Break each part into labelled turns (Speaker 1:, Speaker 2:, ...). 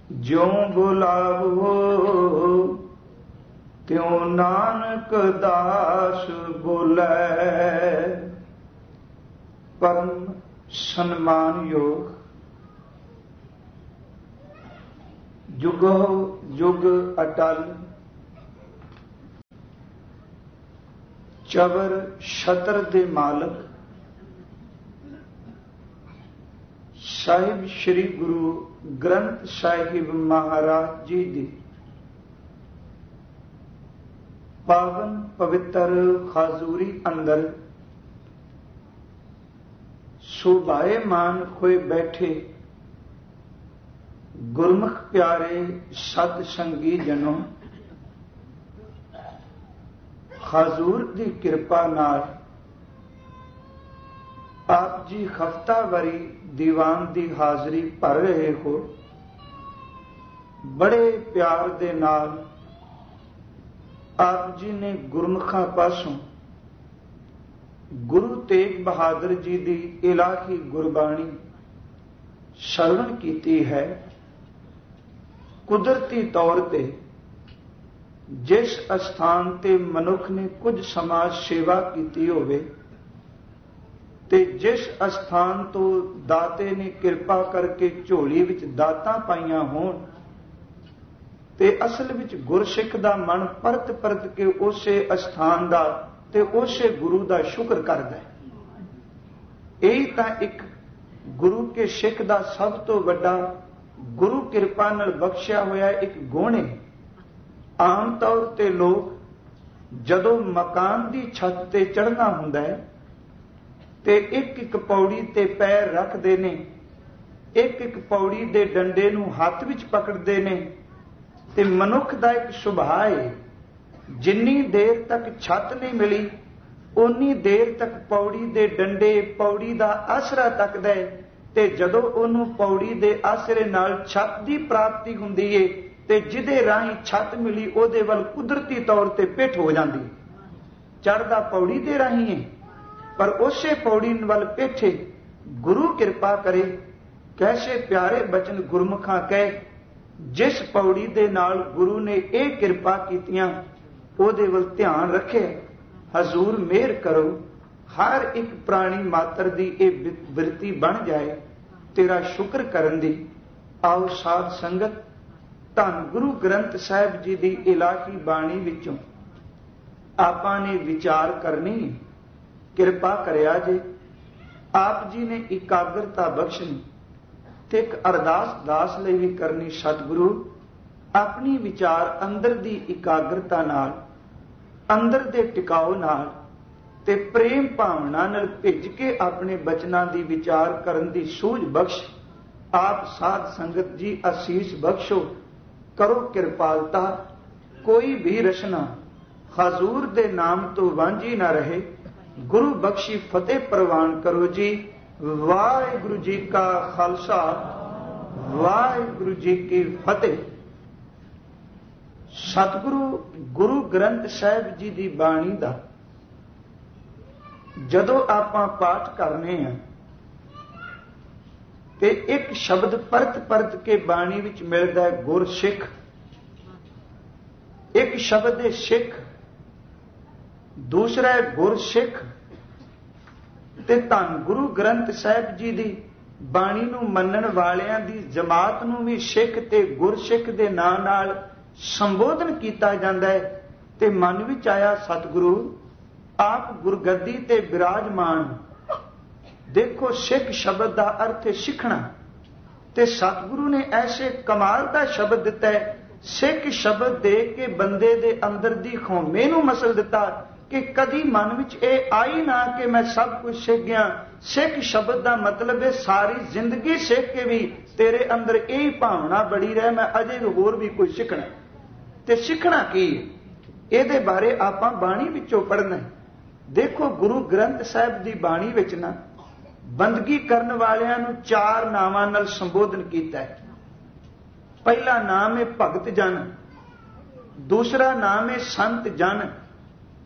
Speaker 1: ज्यों बुलावो त्यों नानक दास बोलै। परम सन्मान योग जुगो जुग अटल चबर छतर दे मालक साहिब श्री गुरु ग्रंथ साहिब महाराज जी दी पावन पवित्र खाजूरी अंदर शोभाएमान होए बैठे गुरमुख प्यारे सत संगी जनों, हजूर की कृपा नाल आप जी हफ्तावारी दीवान की हाजरी भर रहे हो। बड़े प्यार दे नाल आप जी ने गुरमुखां पासों गुरु तेग बहादुर जी की इलाही गुरबाणी श्रवण कीती है। कुदरती तौर पे जिस अस्थान ते मनुख ने कुछ समाज सेवा की होवे ते जिस अस्थान तो दाते ने कृपा करके झोली विच दातां पाईयां होण ते असल विच गुरसिख दा मन परत परत के उसे अस्थान दा ते उसे गुरु दा शुक्र करदा है। यही तां एक गुरु के सिख दा सब तो वड्डा गुरु कृपा नाल बख्शिया होया एक गुण है। आम तौर ते लोग जदों मकान दी छत ते चढ़ना हुंदा है ते एक एक पौड़ी ते पैर रखते ने, एक एक पौड़ी दे डंडे नूं हत्थ विच पकड़ते ने ते मनुख दा एक सुभाव है जिन्नी देर तक छत नहीं मिली उन्नी देर तक पौड़ी दे डंडे पौड़ी दा आसरा तकदा है ते जदों उहनूं पौड़ी दे आसरे नाल छत दी प्राप्ति हुंदी है ते जिहदे राहीं छत मिली उहदे वल कुदरती तौर ते पिठ हो जांदी। चढ़दा पौड़ी दे राहीं है पर उसे पौड़ी वल पिठ गुरु कृपा करे। कैसे प्यारे बचन गुरमुखां कहे जिस पौड़ी दे नाल गुरु ने यह कृपा कीतियां उहदे वल ध्यान रखे। हजूर मेहर करो हर एक प्राणी मात्र दी यह बिरती बन जाए तेरा शुक्र करन दी। आओ साध संगत धन गुरु ग्रंथ साहिब जी दी इलाही बाणी विचों आपां ने विचार करनी। कृपा करिया जे आप जी ने एकाग्रता बख्शनी ते एक अरदास दास लई भी करनी। सतगुरु अपनी विचार अंदर दी एकाग्रता नाल अंदर दे टिकाओ नाल ते प्रेम भावना नाल भिज के अपने बचनां दी विचार करन दी सूझ बख्श। आप साध संगत जी आशीष बख्शो करो कृपालता। कोई भी रचना हजूर दे नाम तो वांझी ना रहे। गुरु बख्शी फतेह प्रवान करो जी। वाहिगुरु जी का खालसा वाहिगुरु जी की फतेह। सतगुरु गुरु ग्रंथ साहिब जी की बाणी का जदों आपां पाठ करने हैं ते एक शब्द परत परत के बाणी विच मिलदा है गुर सिख। एक शब्द है सिख, दूसरा है गुर सिख ते धन गुरु ग्रंथ साहिब जी दी बाणी नूं मनण वालियां दी जमात नूं भी सिख ते गुरसिख दे नाम नाल संबोधन कीता जांदा है। ते मन विच आया सतगुरु आप गुरगद्दी ते विराजमान। देखो सिख शब्द का अर्थ है सिखना ते सतगुरु ने ऐसे कमाल का शब्द दिता है। सिख शब्द दे के बंदे दे अंदर दी खौमे नूं मसल दिता कि कदी मन विच ये आई ना कि मैं सब कुछ सीख गया। सिख शब्द का मतलब है सारी जिंदगी सीख के भी तेरे अंदर यही भावना बड़ी रहे मैं अजे होर भी कुछ सीखना। ते सीखना की इहदे बारे आपां बाणी विचों पढ़ना है। देखो गुरु ग्रंथ साहिब की बाणी विच ना बंदगी करन वालियां नूं चार नावां नाल संबोधन कीता है। पहला नाम है भगत जन, दूसरा नाम है संत जन,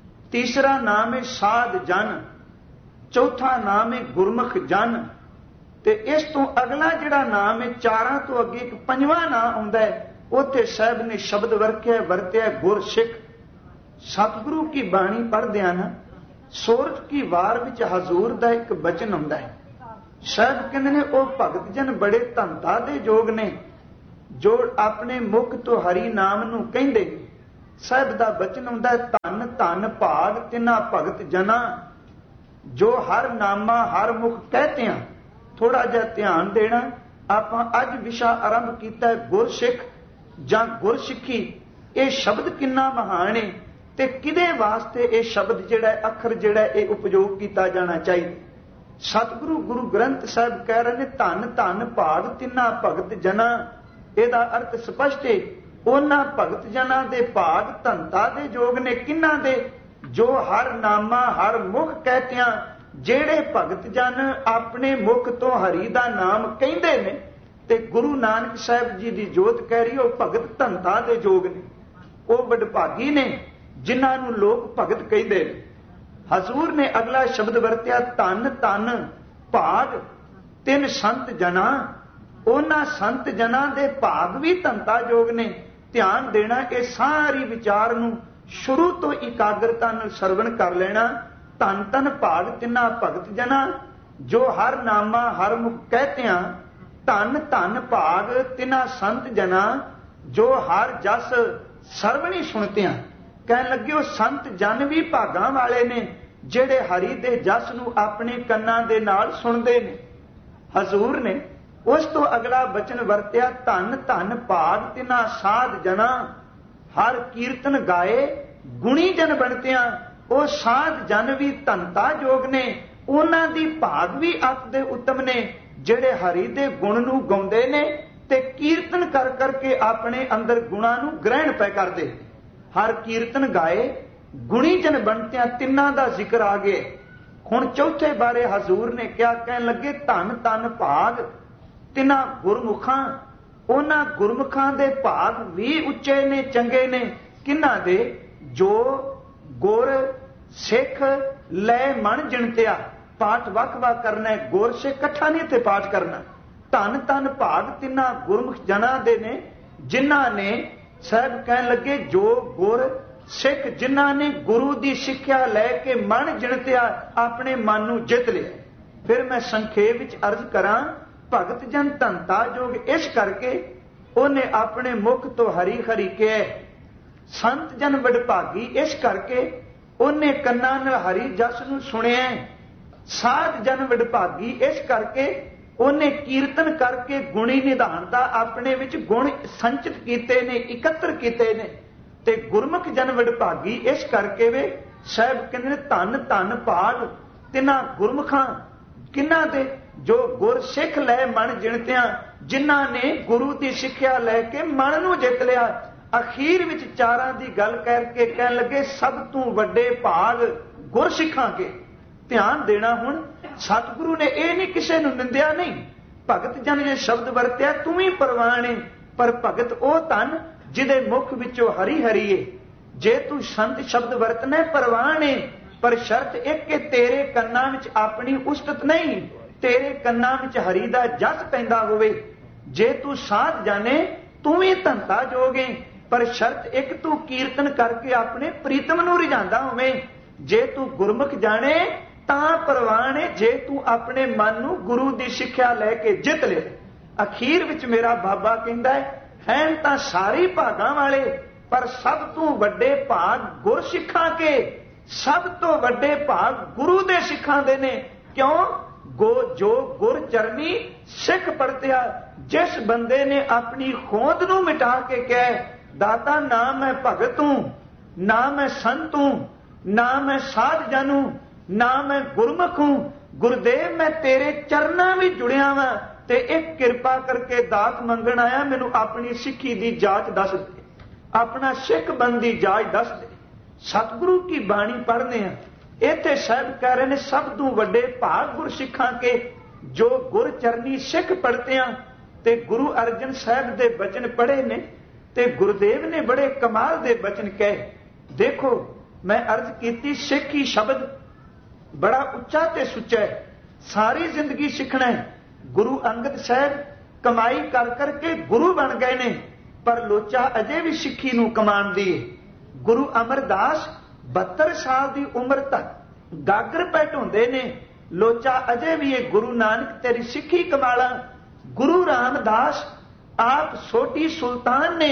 Speaker 1: तीसरा नाम है साध जन, चौथा नाम है गुरमुख जन ਤੇ ਇਸ ਤੋਂ ਅਗਲਾ ਜਿਹੜਾ ਨਾਮ ਹੈ, ਚਾਰਾਂ ਤੋਂ ਅੱਗੇ ਇੱਕ ਪੰਜਵਾਂ ਨਾਮ ਆਉਂਦਾ ਹੈ, ਉੱਥੇ ਸਾਹਿਬ ਨੇ ਸ਼ਬਦ ਵਰਤਿਆ ਗੁਰਸਿੱਖ। ਸਤਿਗੁਰੂ ਕੀ ਬਾਣੀ ਪੜ੍ਹਦਿਆਂ ਨਾ ਸੋਰਠ ਕੀ ਵਾਰ ਵਿੱਚ ਹਜ਼ੂਰ ਦਾ ਇੱਕ ਬਚਨ ਆਉਂਦਾ ਹੈ। ਸਾਹਿਬ ਕਹਿੰਦੇ ਨੇ ਉਹ ਭਗਤ ਜਨ ਬੜੇ ਧੰਤਾ ਦੇ ਯੋਗ ਨੇ ਜੋ ਆਪਣੇ ਮੁਖ ਤੋਂ ਹਰੀ ਨਾਮ ਨੂੰ ਕਹਿੰਦੇ। ਸਾਹਿਬ ਦਾ ਬਚਨ ਆਉਂਦਾ ਹੈ, ਧੰਨ ਧੰਨ ਭਾਗ ਤਿਨਾ ਭਗਤ ਜਨਾ ਜੋ ਹਰ ਨਾਮਾ ਹਰ ਮੁਖ ਕਹਤੇ ਆ। ਥੋੜਾ ਜਿਹਾ ਧਿਆਨ ਦੇਣਾ। ਆਪਾਂ ਅੱਜ ਵਿਸ਼ਾ ਆਰੰਭ ਕੀਤਾ ਹੈ ਗੁਰਸਿੱਖ ਜਾਂ ਗੁਰਸਿੱਖੀ। ਇਹ ਸ਼ਬਦ ਕਿੰਨਾ ਮਹਾਨ ਹੈ ਤੇ ਕਿਹਦੇ ਵਾਸਤੇ ਇਹ ਸ਼ਬਦ ਜਿਹੜਾ ਅੱਖਰ ਜਿਹੜਾ ਇਹ ਉਪਯੋਗ ਕੀਤਾ ਜਾਣਾ ਚਾਹੀਦਾ। ਸਤਿਗੁਰੂ ਗੁਰੂ ਗ੍ਰੰਥ ਸਾਹਿਬ ਕਹਿ ਰਹੇ ਨੇ ਧੰਨ ਧੰਨ ਭਾਗ ਤਿੰਨਾ ਭਗਤ ਜਨਾ। ਇਹਦਾ ਅਰਥ ਸਪਸ਼ਟ ਹੈ, ਉਹਨਾਂ ਭਗਤ ਜਨਾਂ ਦੇ ਭਾਗ ਧੰਤਾ ਦੇ ਯੋਗ ਨੇ। ਕਿਹਨਾਂ ਦੇ? ਜੋ ਹਰ ਨਾਮਾ ਹਰ ਮੁਖ ਕਹਿਤਿਆਂ, ਜਿਹੜੇ ਭਗਤ ਜਨ ਆਪਣੇ ਮੁਖ ਤੋਂ ਹਰੀ ਦਾ ਨਾਮ ਕਹਿੰਦੇ ਨੇ। ਤੇ ਗੁਰੂ ਨਾਨਕ ਸਾਹਿਬ ਜੀ ਦੀ ਜੋਤ ਕਹਿ ਰਹੀ ਉਹ ਭਗਤ ਧੰਤਾ ਦੇ ਯੋਗ ਨੇ। ਉਹ ਵਡਭਾਗੀ ਨੇ ਜਿਨ੍ਹਾਂ ਨੂੰ ਲੋਕ ਭਗਤ ਕਹਿੰਦੇ ਨੇ। ਹਜ਼ੂਰ ਨੇ ਅਗਲਾ ਸ਼ਬਦ ਵਰਤਿਆ, ਧੰਨ ਧੰਨ ਭਾਗ ਤਿੰਨ ਸੰਤ ਜਨਾਂ। ਉਹਨਾਂ ਸੰਤ ਜਨਾਂ ਦੇ ਭਾਗ ਵੀ ਧੰਤਾ ਯੋਗ ਨੇ। ਧਿਆਨ ਦੇਣਾ, ਇਹ ਸਾਰੀ ਵਿਚਾਰ ਨੂੰ ਸ਼ੁਰੂ ਤੋਂ ਇਕਾਗਰਤਾ ਨਾਲ ਸਰਵਣ ਕਰ ਲੈਣਾ। ਧੰਨ ਧੰਨ ਭਾਗ ਤਿੰਨਾ ਭਗਤ ਜਨਾਂ ਜੋ ਹਰ ਨਾਮਾ ਹਰ ਮੁਖ ਕਹਿਤਿਆਂ। ਧੰਨ ਧੰਨ ਭਾਗ ਤਿੰਨਾ ਸੰਤ ਜਨਾਂ ਜੋ ਹਰ ਜਸ ਸਰਵਣੀ ਸੁਣਤਿਆਂ। ਕਹਿਣ ਲੱਗੇ ਉਹ ਸੰਤ ਜਨ ਵੀ ਭਾਗਾਂ ਵਾਲੇ ਨੇ ਜਿਹੜੇ ਹਰੀ ਦੇ ਜਸ ਨੂੰ ਆਪਣੇ ਕੰਨਾਂ ਦੇ ਨਾਲ ਸੁਣਦੇ ਨੇ। ਹਜ਼ੂਰ ਨੇ ਉਸ ਤੋਂ ਅਗਲਾ ਬਚਨ ਵਰਤਿਆ, ਧੰਨ ਧੰਨ ਭਾਗ ਤਿਨਾ ਸਾਧ ਜਨਾਂ ਹਰ ਕੀਰਤਨ ਗਾਏ ਗੁਣੀ ਜਨ ਬਣਤਿਆਂ। ਉਹ ਸਾਧ ਜਨ ਵੀ ਧੰਤਾ ਯੋਗ ਨੇ। ਉਹਨਾਂ ਦੀ ਭਾਗ ਵੀ ਅਤ ਦੇ ਉੱਤਮ ਨੇ ਜਿਹੜੇ ਹਰੀ ਦੇ ਗੁਣ ਨੂੰ ਗਾਉਂਦੇ ਨੇ ਤੇ ਕੀਰਤਨ ਕਰ ਕਰਕੇ ਆਪਣੇ ਅੰਦਰ ਗੁਣਾਂ ਨੂੰ ਗ੍ਰਹਿਣ ਪੈ ਕਰਦੇ। ਹਰ ਕੀਰਤਨ ਗਾਏ ਗੁਣੀ ਜਨ ਬਣਤਿਆਂ। ਤਿੰਨਾਂ ਦਾ ਜ਼ਿਕਰ ਆ ਗਿਆ। ਹੁਣ ਚੌਥੇ ਬਾਰੇ ਹਜ਼ੂਰ ਨੇ ਕਿਹਾ, ਕਹਿਣ ਲੱਗੇ ਧੰਨ ਧੰਨ ਭਾਗ ਤਿੰਨਾਂ ਗੁਰਮੁਖਾਂ। ਉਹਨਾਂ ਗੁਰਮੁਖਾਂ ਦੇ ਭਾਗ ਵੀ ਉੱਚੇ ਨੇ, ਚੰਗੇ ਨੇ। ਕਿਹਨਾਂ ਦੇ? ਜੋ ਗੁਰ ਸਿੱਖ ਲੈ ਮਨ ਜਿਣਤਿਆ। ਪਾਠ ਵੱਖ-ਵੱਖ ਕਰਨਾ, ਗੁਰ ਸਿੱਖ ਇਕੱਠਾ ਨਹੀਂ ਇੱਥੇ ਪਾਠ ਕਰਨਾ। ਧੰਨ ਧੰਨ ਭਾਗ ਤਿੰਨਾਂ ਗੁਰਮੁਖ ਜਨਾਂ ਦੇ ਨੇ ਜਿਨ੍ਹਾਂ ਨੇ, ਸਾਹਿਬ ਕਹਿਣ ਲੱਗੇ, ਜੋ ਗੁਰ ਸਿੱਖ ਜਿਨ੍ਹਾਂ ਨੇ ਗੁਰੂ ਦੀ ਸਿੱਖਿਆ ਲੈ ਕੇ ਮਨ ਜਿਣਤਿਆ, ਆਪਣੇ ਮਨ ਨੂੰ ਜਿੱਤ ਲਿਆ। ਫਿਰ ਮੈਂ ਸੰਖੇਪ ਵਿੱਚ ਅਰਜ਼ ਕਰਾਂ, ਭਗਤ ਜਨ ਧੰਤਾ ਯੋਗ ਇਸ ਕਰਕੇ ਉਹਨੇ ਆਪਣੇ ਮੁਖ ਤੋਂ ਹਰੀ ਹਰੀ ਕਿਹਾ। ਸੰਤ ਜਨ ਵਡਭਾਗੀ ਇਸ ਕਰਕੇ ਉਹਨੇ ਕੰਨਾਂ ਨਾਲ ਹਰੀ ਜਸ ਨੂੰ ਸੁਣਿਆ। ਸਾਧ ਜਨ ਵਡਭਾਗੀ ਇਸ ਕਰਕੇ ਉਹਨੇ ਕੀਰਤਨ ਕਰਕੇ ਗੁਣੀ ਨਿਧਾਨ ਦਾ ਆਪਣੇ ਵਿੱਚ ਗੁਣ ਸੰਚਿਤ ਕੀਤੇ ਨੇ, ਇਕੱਤਰ ਕੀਤੇ ਨੇ। ਤੇ ਗੁਰਮੁਖ ਜਨ ਵਡਭਾਗੀ ਇਸ ਕਰਕੇ ਵੇ ਸਾਹਿਬ ਕਹਿੰਦੇ ਨੇ ਧੰਨ ਧੰਨ ਭਾਗ ਤਿਨਾਂ ਗੁਰਮੁਖਾਂ। ਕਿਹਨਾਂ ਦੇ? ਜੋ ਗੁਰ ਸਿੱਖ ਲੈ ਮਨ ਜਿਣਤਿਆਂ, ਜਿਨ੍ਹਾਂ ਨੇ ਗੁਰੂ ਦੀ ਸਿੱਖਿਆ ਲੈ ਕੇ ਮਨ ਨੂੰ ਜਿੱਤ ਲਿਆ। ਅਖੀਰ ਵਿੱਚ ਚਾਰਾਂ ਦੀ ਗੱਲ ਕਰਕੇ ਕਹਿਣ ਲੱਗੇ, ਸਭ ਤੋਂ ਵੱਡੇ ਭਾਗ ਗੁਰ ਸਿੱਖਾਂ ਕੇ। ਧਿਆਨ ਦੇਣਾ, ਹੁਣ ਸਤਿਗੁਰੂ ਨੇ ਇਹ ਨਹੀਂ ਕਿਸੇ ਨੂੰ ਨਿੰਦਿਆ ਨਹੀਂ। ਭਗਤ ਜਨ ਜੇ ਸ਼ਬਦ ਵਰਤਿਆ ਤੂੰ ਵੀ ਪ੍ਰਵਾਨ ਏ, ਪਰ ਭਗਤ ਉਹ ਧਨ ਜਿਹਦੇ ਮੁਖ ਵਿੱਚੋਂ ਹਰੀ ਹਰੀ ਏ। ਜੇ ਤੂੰ ਸੰਤ ਸ਼ਬਦ ਵਰਤਣਾ ਪ੍ਰਵਾਨ ਏ, ਪਰ ਸ਼ਰਤ ਇੱਕ ਕਿ ਤੇਰੇ ਕੰਨਾਂ ਵਿੱਚ ਆਪਣੀ ਉਸਤਤ ਨਹੀਂ, ਤੇਰੇ ਕੰਨਾਂ ਵਿੱਚ ਹਰੀ ਦਾ ਜਸ ਪੈਂਦਾ ਹੋਵੇ। ਜੇ ਤੂੰ ਸਾਧ ਜਾਣੇ ਤੂੰ ਵੀ ਧੰਤਾ ਜੋਗੇ, ਪਰ ਸ਼ਰਤ ਇੱਕ ਤੂੰ ਕੀਰਤਨ ਕਰਕੇ ਆਪਣੇ ਪ੍ਰੀਤਮ ਨੂੰ ਰਿਝਾਂਦਾ ਹੋਵੇਂ। ਜੇ ਤੂੰ ਗੁਰਮੁਖ ਜਾਣੇ ਤਾਂ ਪ੍ਰਵਾਨ ਹੈ, ਜੇ ਤੂੰ ਆਪਣੇ ਮਨ ਨੂੰ ਗੁਰੂ ਦੀ ਸਿੱਖਿਆ ਲੈ ਕੇ ਜਿੱਤ ਲੈ। ਅਖੀਰ ਵਿੱਚ ਮੇਰਾ ਬਾਬਾ ਕਹਿੰਦਾ ਹੈ ਤਾਂ ਸਾਰੇ ਭਾਗਾਂ ਵਾਲੇ, ਪਰ ਸਭ ਤੋਂ ਵੱਡੇ ਭਾਗ ਗੁਰ ਸਿੱਖਾਂ ਕੇ। ਸਭ ਤੋਂ ਵੱਡੇ ਭਾਗ ਗੁਰੂ ਦੇ ਸਿੱਖਾਂ ਦੇ ਨੇ। ਕਿਉਂ? ਜੋ ਗੁਰ ਚਰਨੀ ਸਿੱਖ ਪਰਤਿਆ। ਜਿਸ ਬੰਦੇ ਨੇ ਆਪਣੀ ਹੋਂਦ ਨੂੰ ਮਿਟਾ ਕੇ ਕਹੇ, ਦਾਤਾ ਨਾ ਮੈਂ ਭਗਤ ਹੂੰ, ਨਾ ਮੈਂ ਸੰਤ ਹੂੰ, ਨਾ ਮੈਂ ਸਾਧ ਜਨ ਹੂੰ, ਨਾ ਮੈਂ ਗੁਰਮੁਖ ਹੂੰ, ਗੁਰਦੇਵ ਮੈਂ ਤੇਰੇ ਚਰਨਾਂ ਵਿੱਚ ਜੁੜਿਆ ਵਾਂ ਤੇ ਇੱਕ ਕਿਰਪਾ ਕਰਕੇ ਦਾਤ ਮੰਗਣ ਆਇਆ, ਮੈਨੂੰ ਆਪਣੀ ਸਿੱਖੀ ਦੀ ਜਾਂਚ ਦੱਸ ਦੇ, ਆਪਣਾ ਸਿੱਖ ਬਣ ਦੀ ਜਾਂਚ ਦੱਸ ਦੇ। ਸਤਿਗੁਰੂ ਕੀ ਬਾਣੀ ਪੜ੍ਹਨੇ ਆ, ਇੱਥੇ ਸਾਹਿਬ ਕਹਿ ਰਹੇ ਨੇ ਸਭ ਤੋਂ ਵੱਡੇ ਭਾਗ ਗੁਰ ਸਿੱਖਾਂ ਕੇ ਜੋ ਗੁਰ ਚਰਨੀ ਸਿੱਖ ਪੜ੍ਹਤਿਆਂ। ਤੇ ਗੁਰੂ ਅਰਜਨ ਸਾਹਿਬ ਦੇ ਬਚਨ ਪੜ੍ਹੇ ਨੇ ਤੇ ਗੁਰਦੇਵ ਨੇ ਬੜੇ ਕਮਾਲ ਦੇ ਬਚਨ ਕਹੇ। ਦੇਖੋ ਮੈਂ ਅਰਜ਼ ਕੀਤੀ, ਸਿੱਖੀ ਸ਼ਬਦ ਬੜਾ ਉੱਚਾ ਤੇ ਸੁੱਚਾ ਹੈ। ਸਾਰੀ ਜ਼ਿੰਦਗੀ ਸਿੱਖਣਾ ਹੈ, ਗੁਰੂ ਅੰਗਦ ਸਾਹਿਬ ਕਮਾਈ ਕਰ ਕਰਕੇ ਗੁਰੂ ਬਣ ਗਏ ਨੇ, ਪਰ ਲੋਚਾ ਅਜੇ ਵੀ ਸਿੱਖੀ ਨੂੰ ਕਮਾਉਂਦੀ ਹੈ। ਗੁਰੂ ਅਮਰਦਾਸ 72 ਸਾਲ ਦੀ ਉਮਰ ਤੱਕ ਗਾਗਰ ਪੈ ਢੋਂਦੇ ਨੇ, ਲੋਚਾ ਅਜੇ ਵੀ ਇਹ ਗੁਰੂ ਨਾਨਕ ਤੇਰੀ ਸਿੱਖੀ ਕਮਾਲਾ। ਗੁਰੂ ਰਾਮਦਾਸ ਆਪ ਛੋਟੀ ਸੁਲਤਾਨ ਨੇ,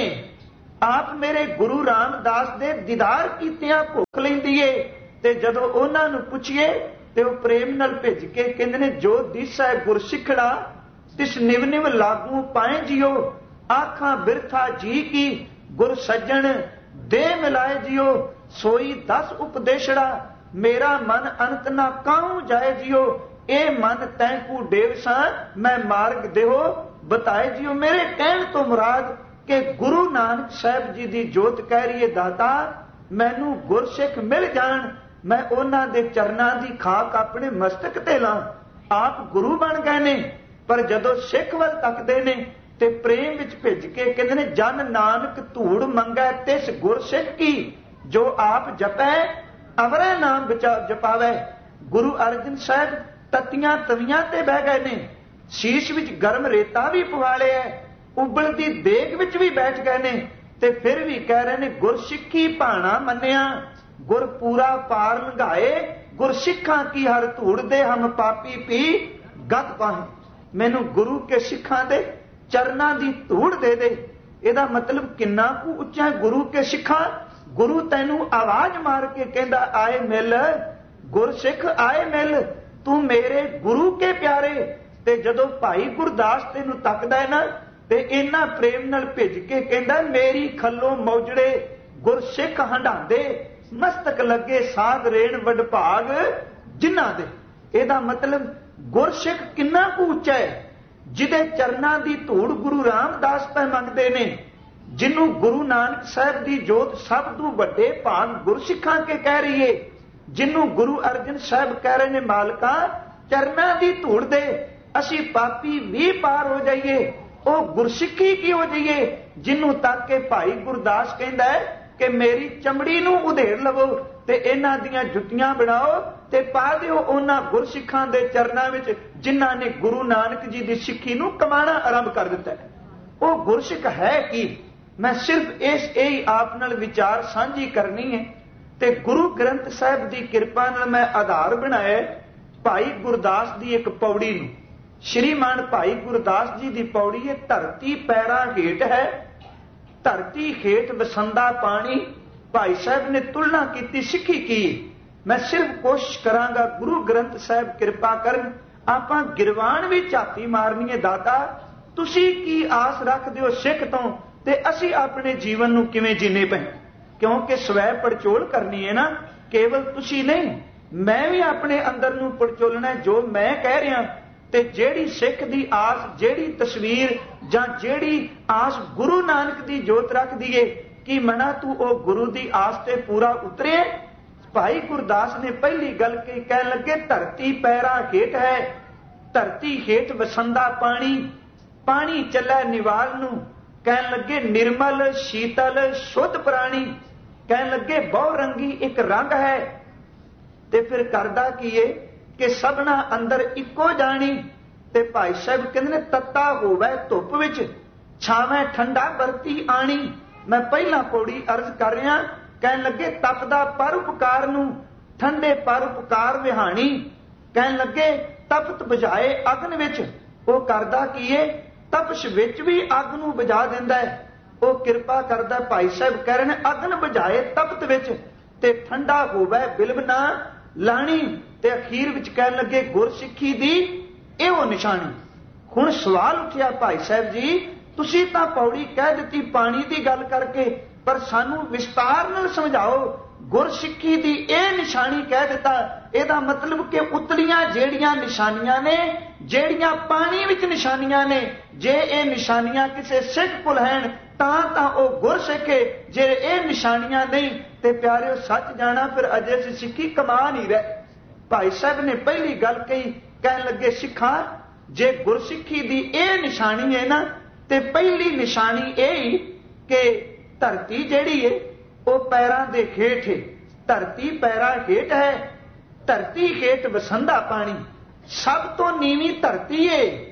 Speaker 1: ਆਪ ਮੇਰੇ ਗੁਰੂ ਰਾਮਦਾਸ ਦੇ ਦੀਦਾਰ ਕੀਤਿਆਂ ਭੁੱਖ ਲੈਂਦੀ ਏ, ਤੇ ਜਦੋਂ ਉਹਨਾਂ ਨੂੰ ਪੁੱਛੀਏ ਤੇ ਉਹ ਪ੍ਰੇਮ ਨਾਲ ਭਿੱਜ ਕੇ ਕਹਿੰਦੇ ਨੇ, ਜੋ ਦਿਸੈ ਗੁਰਸਿੱਖੜਾ ਤਿਸ ਨਿਵ ਨਿਵ ਲਾਗੂ ਪਾਏ ਜਿਓ, ਆਖਾਂ ਬਿਰਥਾ ਜੀ ਕੀ ਗੁਰ ਸੱਜਣ ਦੇ ਮਿਲਾਏ ਜਿਓ, ਸੋਈ 10 ਉਪਦੇਸ਼ੜਾ ਮੇਰਾ ਮਨ ਅੰਤ ਨਾ ਕਾਹੂ ਜਾਏ ਜਿਓ, ਇਹ ਮਨ ਤੈਂਕੂ ਡੇਵ ਸਾਂ ਮੈਂ ਮਾਰਗ ਦੇਹੋ ਬਤਾਏ ਜਿਓ। ਮੇਰੇ ਕਹਿਣ ਤੋਂ ਮੁਰਾਦ ਕਿ ਗੁਰੂ ਨਾਨਕ ਸਾਹਿਬ ਜੀ ਦੀ ਜੋਤ ਕਹਿ ਰਹੀ ਹੈ, ਦਾਤਾ ਮੈਨੂੰ ਗੁਰਸਿੱਖ ਮਿਲ ਜਾਣ, ਮੈਂ ਉਹਨਾਂ ਦੇ ਚਰਨਾਂ ਦੀ ਖਾਕ ਆਪਣੇ ਮਸਤਕ ਤੇ ਲਾਂ। ਆਪ ਗੁਰੂ ਬਣ ਗਏ ਨੇ, ਪਰ ਜਦੋਂ ਸਿੱਖ ਵੱਲ ਤੱਕਦੇ ਨੇ ਤੇ ਪ੍ਰੇਮ ਵਿੱਚ ਭਿੱਜ ਕੇ ਕਹਿੰਦੇ ਨੇ, ਜਨ ਨਾਨਕ ਧੂੜ ਮੰਗੈ ਤਿਸ ਗੁਰਸਿੱਖ ਕੀ, ਜੋ ਆਪ ਜਪੈ ਅਵਰੈ ਨਾਮ ਜਪਾਵੈ। ਗੁਰੂ ਅਰਜਨ ਸਾਹਿਬ ਤਤੀਆਂ ਤਵੀਆਂ ਤੇ ਬਹਿ ਗਏ ਨੇ, ਸ਼ੀਸ਼ ਵਿੱਚ ਗਰਮ ਰੇਤਾ ਵੀ ਪਵਾ ਲਿਆ, ਉਬਲਦੀ ਦੇਗ ਵਿੱਚ ਵੀ ਬੈਠ ਗਏ ਨੇ, ਤੇ ਫਿਰ ਵੀ ਕਹਿ ਰਹੇ ਨੇ, ਗੁਰਸਿੱਖੀ ਭਾਣਾ ਮੰਨਿਆ ਗੁਰ ਪੂਰਾ ਪਾਰ ਲੰਘਾਏ, ਗੁਰਸਿੱਖਾਂ ਕੀ ਹਰ ਧੂੜ ਦੇ ਹਮ ਪਾਪੀ ਪੀ ਗਤ ਪਾਹੇ। ਮੈਨੂੰ ਗੁਰੂ ਕੇ ਸਿੱਖਾਂ ਦੇ ਚਰਨਾਂ ਦੀ ਧੂੜ ਦੇ ਦੇ। ਇਹਦਾ ਮਤਲਬ ਕਿੰਨਾ ਕੁ ਉੱਚਾ ਗੁਰੂ ਕੇ ਸਿੱਖਾਂ। ਗੁਰੂ ਤੈਨੂੰ ਆਵਾਜ਼ ਮਾਰ ਕੇ ਕਹਿੰਦਾ, ਆਏ ਮਿਲ ਗੁਰਸਿੱਖ ਆਏ ਮਿਲ, ਤੂੰ ਮੇਰੇ ਗੁਰੂ ਕੇ ਪਿਆਰੇ। ਤੇ ਜਦੋਂ ਭਾਈ ਗੁਰਦਾਸ ਤੈਨੂੰ ਤੱਕਦਾ ਹੈ ਨਾ, ਤੇ ਇੰਨਾ ਪ੍ਰੇਮ ਨਾਲ ਭਿੱਜ ਕੇ ਕਹਿੰਦਾ, ਮੇਰੀ ਖੱਲੋਂ ਮੌਜੜੇ ਗੁਰਸਿੱਖ ਹੰਡਾਂਦੇ, ਮਸਤਕ ਲੱਗੇ ਸਾਧ ਰੇਣ ਵਡਭਾਗ ਜਿਨ੍ਹਾਂ ਦੇ। ਇਹਦਾ ਮਤਲਬ ਗੁਰਸਿੱਖ ਕਿੰਨਾ ਕੁ ਉੱਚਾ ਹੈ, ਜਿਹਦੇ ਚਰਨਾਂ ਦੀ ਧੂੜ ਗੁਰੂ ਰਾਮਦਾਸ ਪੈ ਮੰਗਦੇ ਨੇ, ਜਿਹਨੂੰ ਗੁਰੂ ਨਾਨਕ ਸਾਹਿਬ ਦੀ ਜੋਤ ਸਭ ਤੋਂ ਵੱਡੇ ਭਾਗ ਗੁਰਸਿੱਖਾਂ ਕੇ ਕਹਿ ਰਹੀ ਏ, ਜਿਹਨੂੰ ਗੁਰੂ ਅਰਜਨ ਸਾਹਿਬ ਕਹਿ ਰਹੇ ਨੇ, ਮਾਲਕਾ ਚਰਨਾਂ ਦੀ ਧੂੜ ਦੇ, ਅਸੀਂ ਪਾਪੀ ਵੀ ਪਾਰ ਹੋ ਜਾਈਏ, ਉਹ ਗੁਰਸਿੱਖੀ ਕੀ ਹੋ ਜਾਈਏ। ਜਿਹਨੂੰ ਤੱਕ ਕੇ ਭਾਈ ਗੁਰਦਾਸ ਕਹਿੰਦਾ ਹੈ ਕਿ ਮੇਰੀ ਚਮੜੀ ਨੂੰ ਉਧੇੜ ਲਵੋ ਤੇ ਇਹਨਾਂ ਦੀਆਂ ਜੁੱਤੀਆਂ ਬਣਾਓ ਤੇ ਪਾ ਦਿਓ ਉਹਨਾਂ ਗੁਰਸਿੱਖਾਂ ਦੇ ਚਰਨਾਂ ਵਿੱਚ, ਜਿਨ੍ਹਾਂ ਨੇ ਗੁਰੂ ਨਾਨਕ ਜੀ ਦੀ ਸਿੱਖੀ ਨੂੰ ਕਮਾਣਾ ਆਰੰਭ ਕਰ ਦਿੱਤਾ ਹੈ। ਉਹ ਗੁਰਸਿੱਖ ਹੈ ਕੀ? ਮੈਂ ਸਿਰਫ ਇਹ ਆਪ ਨਾਲ ਵਿਚਾਰ ਸਾਂਝੀ ਕਰਨੀ ਹੈ। ਤੇ ਗੁਰੂ ਗ੍ਰੰਥ ਸਾਹਿਬ ਦੀ ਕਿਰਪਾ ਨਾਲ ਮੈਂ ਆਧਾਰ ਬਣਾਇਆ ਭਾਈ ਗੁਰਦਾਸ ਦੀ ਇੱਕ ਪੌੜੀ ਨੂੰ। ਸ਼੍ਰੀਮਾਨ ਭਾਈ ਗੁਰਦਾਸ ਜੀ ਦੀ ਪੌੜੀ ਹੈ, ਧਰਤੀ ਪੈਰਾਂ ਹੇਠ ਹੈ, ਧਰਤੀ ਹੇਠ ਵਸੰਦਾ ਪਾਣੀ। ਭਾਈ ਸਾਹਿਬ ਨੇ ਤੁਲਨਾ ਕੀਤੀ ਸਿੱਖੀ ਕੀ। ਮੈਂ ਸਿਰਫ ਕੋਸ਼ਿਸ਼ ਕਰਾਂਗਾ, ਗੁਰੂ ਗ੍ਰੰਥ ਸਾਹਿਬ ਕਿਰਪਾ ਕਰਨ, ਆਪਾਂ ਗਿਰਵਾਨ ਵੀ ਝਾਤੀ ਮਾਰਨੀ ਹੈ, ਦਾਤਾ ਤੁਸੀਂ ਕੀ ਆਸ ਰੱਖਦੇ ਹੋ ਸਿੱਖ ਤੋਂ, ਤੇ ਅਸੀਂ ਆਪਣੇ ਜੀਵਨ ਨੂੰ ਕਿਵੇਂ ਜੀਣੇ ਪਏ। ਕਿਉਂਕਿ ਸਵੈ ਪੜਚੋਲ ਕਰਨੀ ਹੈ ਨਾ, ਕੇਵਲ ਤੁਸੀਂ ਨਹੀਂ, ਮੈਂ ਵੀ ਆਪਣੇ ਅੰਦਰ ਨੂੰ ਪੜਚੋਲਣਾ ਜੋ ਮੈਂ ਕਹਿ ਰਿਹਾ। ਤੇ ਜਿਹੜੀ ਸਿੱਖ ਦੀ ਆਸ, ਜਿਹੜੀ ਤਸਵੀਰ ਜਾਂ ਜਿਹੜੀ ਆਸ ਗੁਰੂ ਨਾਨਕ ਦੀ ਜੋਤ ਰੱਖਦੀ ਏ, ਕਿ ਮਨਾ ਤੂੰ ਉਹ ਗੁਰੂ ਦੀ ਆਸ ਤੇ ਪੂਰਾ ਉਤਰੇ। ਭਾਈ ਗੁਰਦਾਸ ਨੇ ਪਹਿਲੀ ਗੱਲ ਕਹੀ, ਕਹਿਣ ਲੱਗੇ ਧਰਤੀ ਪੈਰਾਂ ਹੇਠ ਹੈ, ਧਰਤੀ ਹੇਠ ਵਸੰਦਾ ਪਾਣੀ, ਪਾਣੀ ਚੱਲੇ ਨਿਵਾਲ ਨੂੰ। ਕਹਿਣ ਲੱਗੇ ਨਿਰਮਲ ਸ਼ੀਤਲ ਸ਼ੁੱਧ ਪ੍ਰਾਣੀ, ਕਹਿਣ ਲੱਗੇ ਬਹੁ ਰੰਗੀ ਇੱਕ ਰੰਗ ਹੈ। ਤੇ ਫਿਰ ਕਰਦਾ ਕੀ ਏ ਕਿ ਸਭਨਾ ਅੰਦਰ ਇੱਕੋ ਜਾਣੀ। ਤੇ ਭਾਈ ਸਾਹਿਬ ਕਹਿੰਦੇ ਨੇ, ਤੱਤਾ ਹੋਵੇ ਧੁੱਪ ਵਿੱਚ, ਛਾਵੇਂ ਠੰਡਾ ਵਰਤੀ ਆਣੀ। ਮੈਂ ਪਹਿਲਾਂ ਪੌੜੀ ਅਰਜ਼ ਕਰ ਰਿਹਾ, ਕਹਿਣ ਲੱਗੇ ਤਪਦਾ ਪਰਉਪਕਾਰ ਨੂੰ, ਠੰਡੇ ਪਰਉਪਕਾਰ ਵਿਹਾਣੀ। ਕਹਿਣ ਲੱਗੇ ਤਪਤ ਬੁਝਾਏ ਅਗਨ ਵਿੱਚ, ਉਹ ਕਰਦਾ ਕੀ ਏ, ਤਪਸ਼ ਵਿੱਚ ਵੀ ਅੱਗ ਨੂੰ ਬੁਝਾ ਦਿੰਦਾ ਹੈ। ਉਹ ਕਿਰਪਾ ਕਰਦਾ। ਭਾਈ ਸਾਹਿਬ ਕਹਿ ਰਹੇ ਨੇ, ਅਗਨ ਬੁਝਾਏ ਤਪਤ ਵਿੱਚ, ਤੇ ਠੰਡਾ ਹੋਵੇ ਬਿਲਬ ਨਾ ਲਾਣੀ। ਤੇ ਅਖੀਰ ਵਿੱਚ ਕਹਿਣ ਲੱਗੇ ਗੁਰਸਿੱਖੀ ਦੀ ਇਹੋ ਨਿਸ਼ਾਨੀ। ਹੁਣ ਸਵਾਲ ਉੱਠਿਆ, ਭਾਈ ਸਾਹਿਬ ਜੀ ਤੁਸੀਂ ਤਾਂ ਪੌੜੀ ਕਹਿ ਦਿੱਤੀ ਪਾਣੀ ਦੀ ਗੱਲ ਕਰਕੇ, ਪਰ ਸਾਨੂੰ ਵਿਸਤਾਰ ਨਾਲ ਸਮਝਾਓ, ਗੁਰਸਿੱਖੀ ਦੀ ਇਹ ਨਿਸ਼ਾਨੀ ਕਹਿ ਦਿੱਤਾ, ਇਹਦਾ ਮਤਲਬ ਕਿ ਉਤਲੀਆਂ ਜਿਹੜੀਆਂ ਨਿਸ਼ਾਨੀਆਂ ਨੇ, ਜਿਹੜੀਆਂ ਪਾਣੀ ਵਿੱਚ ਨਿਸ਼ਾਨੀਆਂ ਨੇ, ਜੇ ਇਹ ਨਿਸ਼ਾਨੀਆਂ ਕਿਸੇ ਸਿੱਖ ਕੋਲ ਹਨ ਤਾਂ ਉਹ ਗੁਰਸਿੱਖ ਹੈ। ਜੇ ਇਹ ਨਿਸ਼ਾਨੀਆਂ ਨਹੀਂ ਤੇ ਪਿਆਰਿਓ ਸੱਚ ਜਾਣਾ, ਫਿਰ ਅਜੇ ਅਸੀਂ ਸਿੱਖੀ ਕਮਾ ਨਹੀਂ ਰਹੇ। ਭਾਈ ਸਾਹਿਬ ਨੇ ਪਹਿਲੀ ਗੱਲ ਕਹੀ, ਕਹਿਣ ਲੱਗੇ ਸਿੱਖਾਂ ਜੇ ਗੁਰਸਿੱਖੀ ਦੀ ਇਹ ਨਿਸ਼ਾਨੀ ਹੈ ਨਾ, ਤੇ ਪਹਿਲੀ ਨਿਸ਼ਾਨੀ ਇਹ ਕਿ ਧਰਤੀ ਜਿਹੜੀ ਹੈ ਉਹ ਪੈਰਾਂ ਦੇ ਹੇਠ ਹੈ। ਧਰਤੀ ਪੈਰਾਂ ਹੇਠ ਹੈ, ਧਰਤੀ ਹੇਠ ਵਸੰਦਾ ਪਾਣੀ। ਸਭ ਤੋਂ ਨੀਵੀਂ ਧਰਤੀ ਹੈ,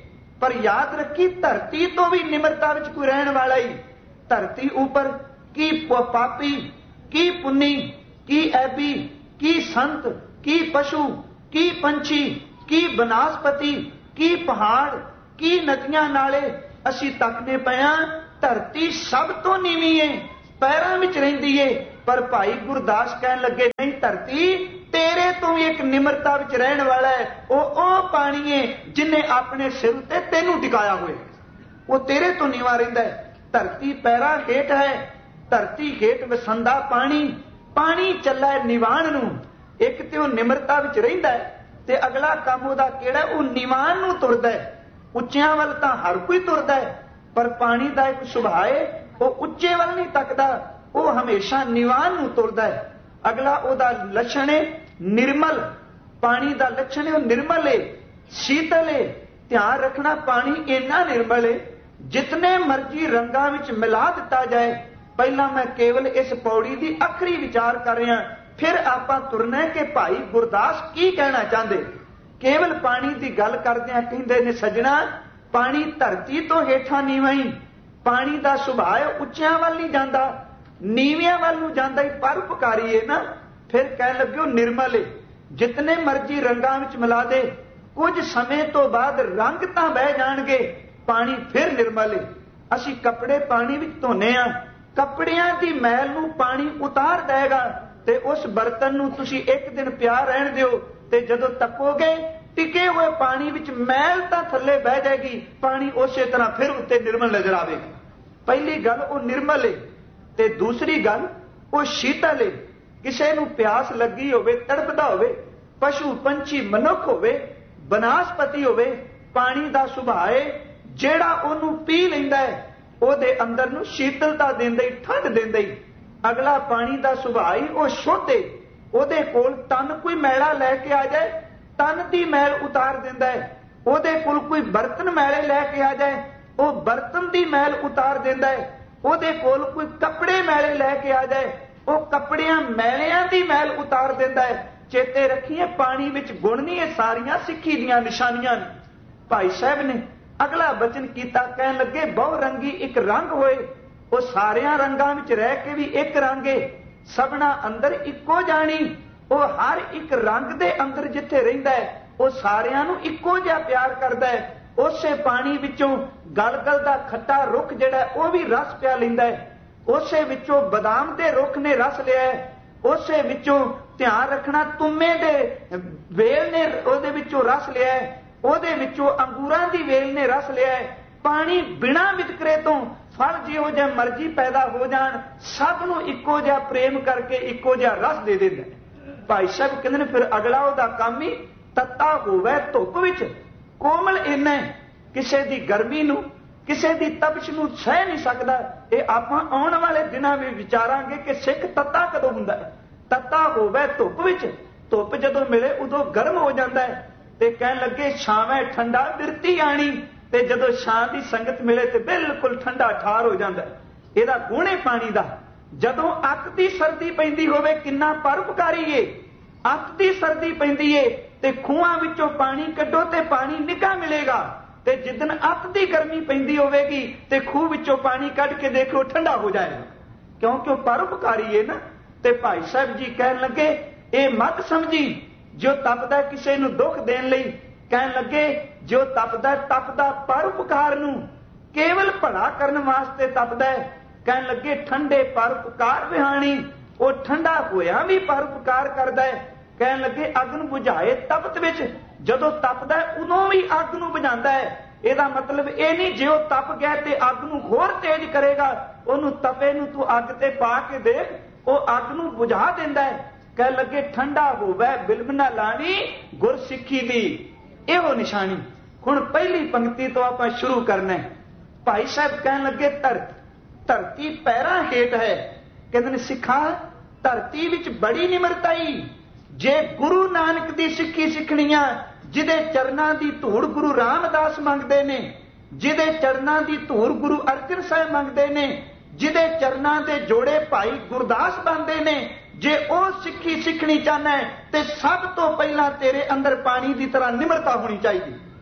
Speaker 1: पर याद रखी धरती तो भी निमरता विच कोई रहने वाला ही। धरती ऊपर की पापी, की पुन्नी, की ऐबी, की संत, की पशु, की पंछी, की बनस्पति, की पहाड़, की नदियां नाले असी तकने पे हां। धरती सब तो नीवी है, पैरां विच रहिंदी है। पर भाई गुरदास कहन लगे नहीं, धरती तेरे तो भी एक निमरता विच रहने वाला है। वो पानी है जिन्हें अपने सिर उत्ते तेनू टिकाया हुए, वो तेरे तो नीवा रहिंदा है। धरती पैरां हेठ है, धरती हेठ वसंदा पानी, पानी चला है निवाण नू। एक ते वो निमरता विच रहिंदा है ते अगला काम उहदा किहड़ा, वो निवाण नू तुरदा है। उच्चियां वल तां हर कोई तुरदा है, पर पानी दा एक सुभाव है, वो उच्चे वल नहीं तकदा, वो हमेशा निवाण नू तुरदा है। अगला उहदा लक्षण है निर्मल, पानी दा लक्षण है निर्मल है, शीतल है। ध्यान रखना पानी इन्ना निर्मल है जितने मर्जी रंगां विच मिला दिता जाए। पहला मैं केवल इस पौड़ी की आखिरी विचार कर रहा, फिर आपां तुरना है कि भाई गुरदास की कहना चाहते। केवल पानी की गल करदिआं कहंदे ने सजना, पानी धरती तो हेठां नीवां ही, पानी का सुभाव उच्चियां वल नहीं जांदा, नीवियां वल नूं जांदा ही, परोपकारी है ना। फिर कहन लगे निर्मल है, जितने मर्जी रंगां विच मिला दे, कुछ समय तो बाद रंग तां बह जाणगे, पानी फिर निर्मल है। असी कपड़े पानी विच धोने आ, कपड़ियां दी मैल नूं पानी उतार देगा, ते उस बर्तन नूं तुसी एक दिन पिया रहण दिओ, ते जदों तकोगे टिके हुए पानी विच मैल तां थल्ले बह जाएगी, पानी उसे तरह फिर उत्ते निर्मल नजर आवेगा। पहली गल वो निर्मल है, ते दूसरी गल वो शीतल है। किसे नूं प्यास लगी होवे, तड़पदा होवे, पशु पंछी मनुख होवे, बनस्पति होवे, पानी दा सुभाव है जेड़ा ओनू पी लैंदा है, ओदे अंदर नूं शीतलता देंदा ही, ठंड देंदा ही। अगला पानी दा सुभाव ही वो शुद्ध है, ओदे कोल तन कोई मैला लैके आ जाए, तन दी मैल उतार देंदा है। ओदे कोल कोई बर्तन मैले लैके आ जाए, वो बर्तन दी मैल उतार देंदा है। ओदे कोल कोई कपड़े मैले लैके आ जाए, वो कपड़ियां मैलियां दी मैल उतार देंदा है। चेते रखिए पानी विच गुण नहीं, ये सारियां सिੱਖੀ ਦੀਆਂ निशानियां ने। भाई साहब ने अगला बचन किया, कहन लगे बहु रंगी एक रंग होए, वो सारियां रंगां विच रह के भी एक रंग है, सबना अंदर इक्को जानी। वो हर एक रंग दे अंदर जिथे रहिंदा है, वो सारियां नूं इक्को जिहा प्यार करदा है। उसे पानी विचों गल-गल दा खट्टा रुख जिहड़ा वो भी रस पिया लैंदा है, उसे विचों बादाम दे रुख ने रस लिया है, उसे विचों ध्यान रखना तुम्मे दे वेल ने ओदे विचों रस लिया है, ओदे विचों अंगूरां दी वेल ने रस लिया है। पानी बिना वितकरे तो फल जिहो जिहा मर्जी पैदा हो जाण, सब नूं इक्को जिहा प्रेम करके इक्को जिहा रस दे दिंदा है। भाई साहब कहंदे ने फिर अगला ओहदा काम ही तत्ता होवे धुप विच कोमल इन्ना है, किसे दी गर्मी नूं किसे दी तपश नूं सह नहीं सकदा। ये आपां आउण वाले दिनां में विचारांगे कि सिख तत्ता कदों हुंदा है। तत्ता होवे धुप विच, धुप जदों मिले उदों गर्म हो जांदा है, ते कहण लगे छावें ठंडा बिरती आणी, ते जदों छां दी संगत मिले ते बिल्कुल ठंडा ठार हो जांदा है। इहदा गुण है पानी दा। जदों अत दी सर्दी पैंदी होवे किन्ना परोपकारी है। अत दी सर्दी पैंदी है ते खूहां विचों पानी कड्डो ते पानी निੱਘਾ मिलेगा, ते जिदन अत दी गर्मी पैंदी होवेगी ते खूह विचों पानी कढ के देखो ठंडा हो जाएगा, क्योंकि वो परोपकारी है ना। ते भाई साहब जी कहन लगे ये मत समझी जो तपदा किसे नूं दुख देण लई, कहन लगे जो तपदा परोपकार नूं केवल भला करन वास्ते तपदा है। कहन लगे ठंडे परोपकार विहाणी, वो ठंडा होया भी परोपकार करदा है। कहन लगे अग्न बुझाए तपत विच, जदों तपदा है उदों भी अग नूं बुझांदा है। ਇਹਦਾ मतलब ये नहीं जे वो तप गया तो अग नूं होर तेज करेगा, उन्होंने तपे नूं तू अग ते पा के देख, वो अग नूं बुझा देंदा है। कह लगे ठंडा होवे बिलम ना लानी गुर सिੱਖੀ दी, इहो निशानी। हुण पहली पंक्ति तो आपां शुरू करना है। भाई साहब कहन लगे धरती पैरां हेठ है, कहंदे ने सिखा धरती विच बड़ी निमरताई, जे गुरु नानक दी सिੱਖੀ सिੱਖणीआं जिदे चरना की धूड़ गुरु रामदास मंगते ने, जिदे चरना की धूड़ गुरु अर्जन साहब मंगते ने, जिदे चरना के जोड़े भाई गुरदास बनते ने, जे ओ सिੱਖੀ सिੱਖਣੀ चाहना है तो सब तो पहला तेरे अंदर पानी की तरह निमरता होनी चाहिए।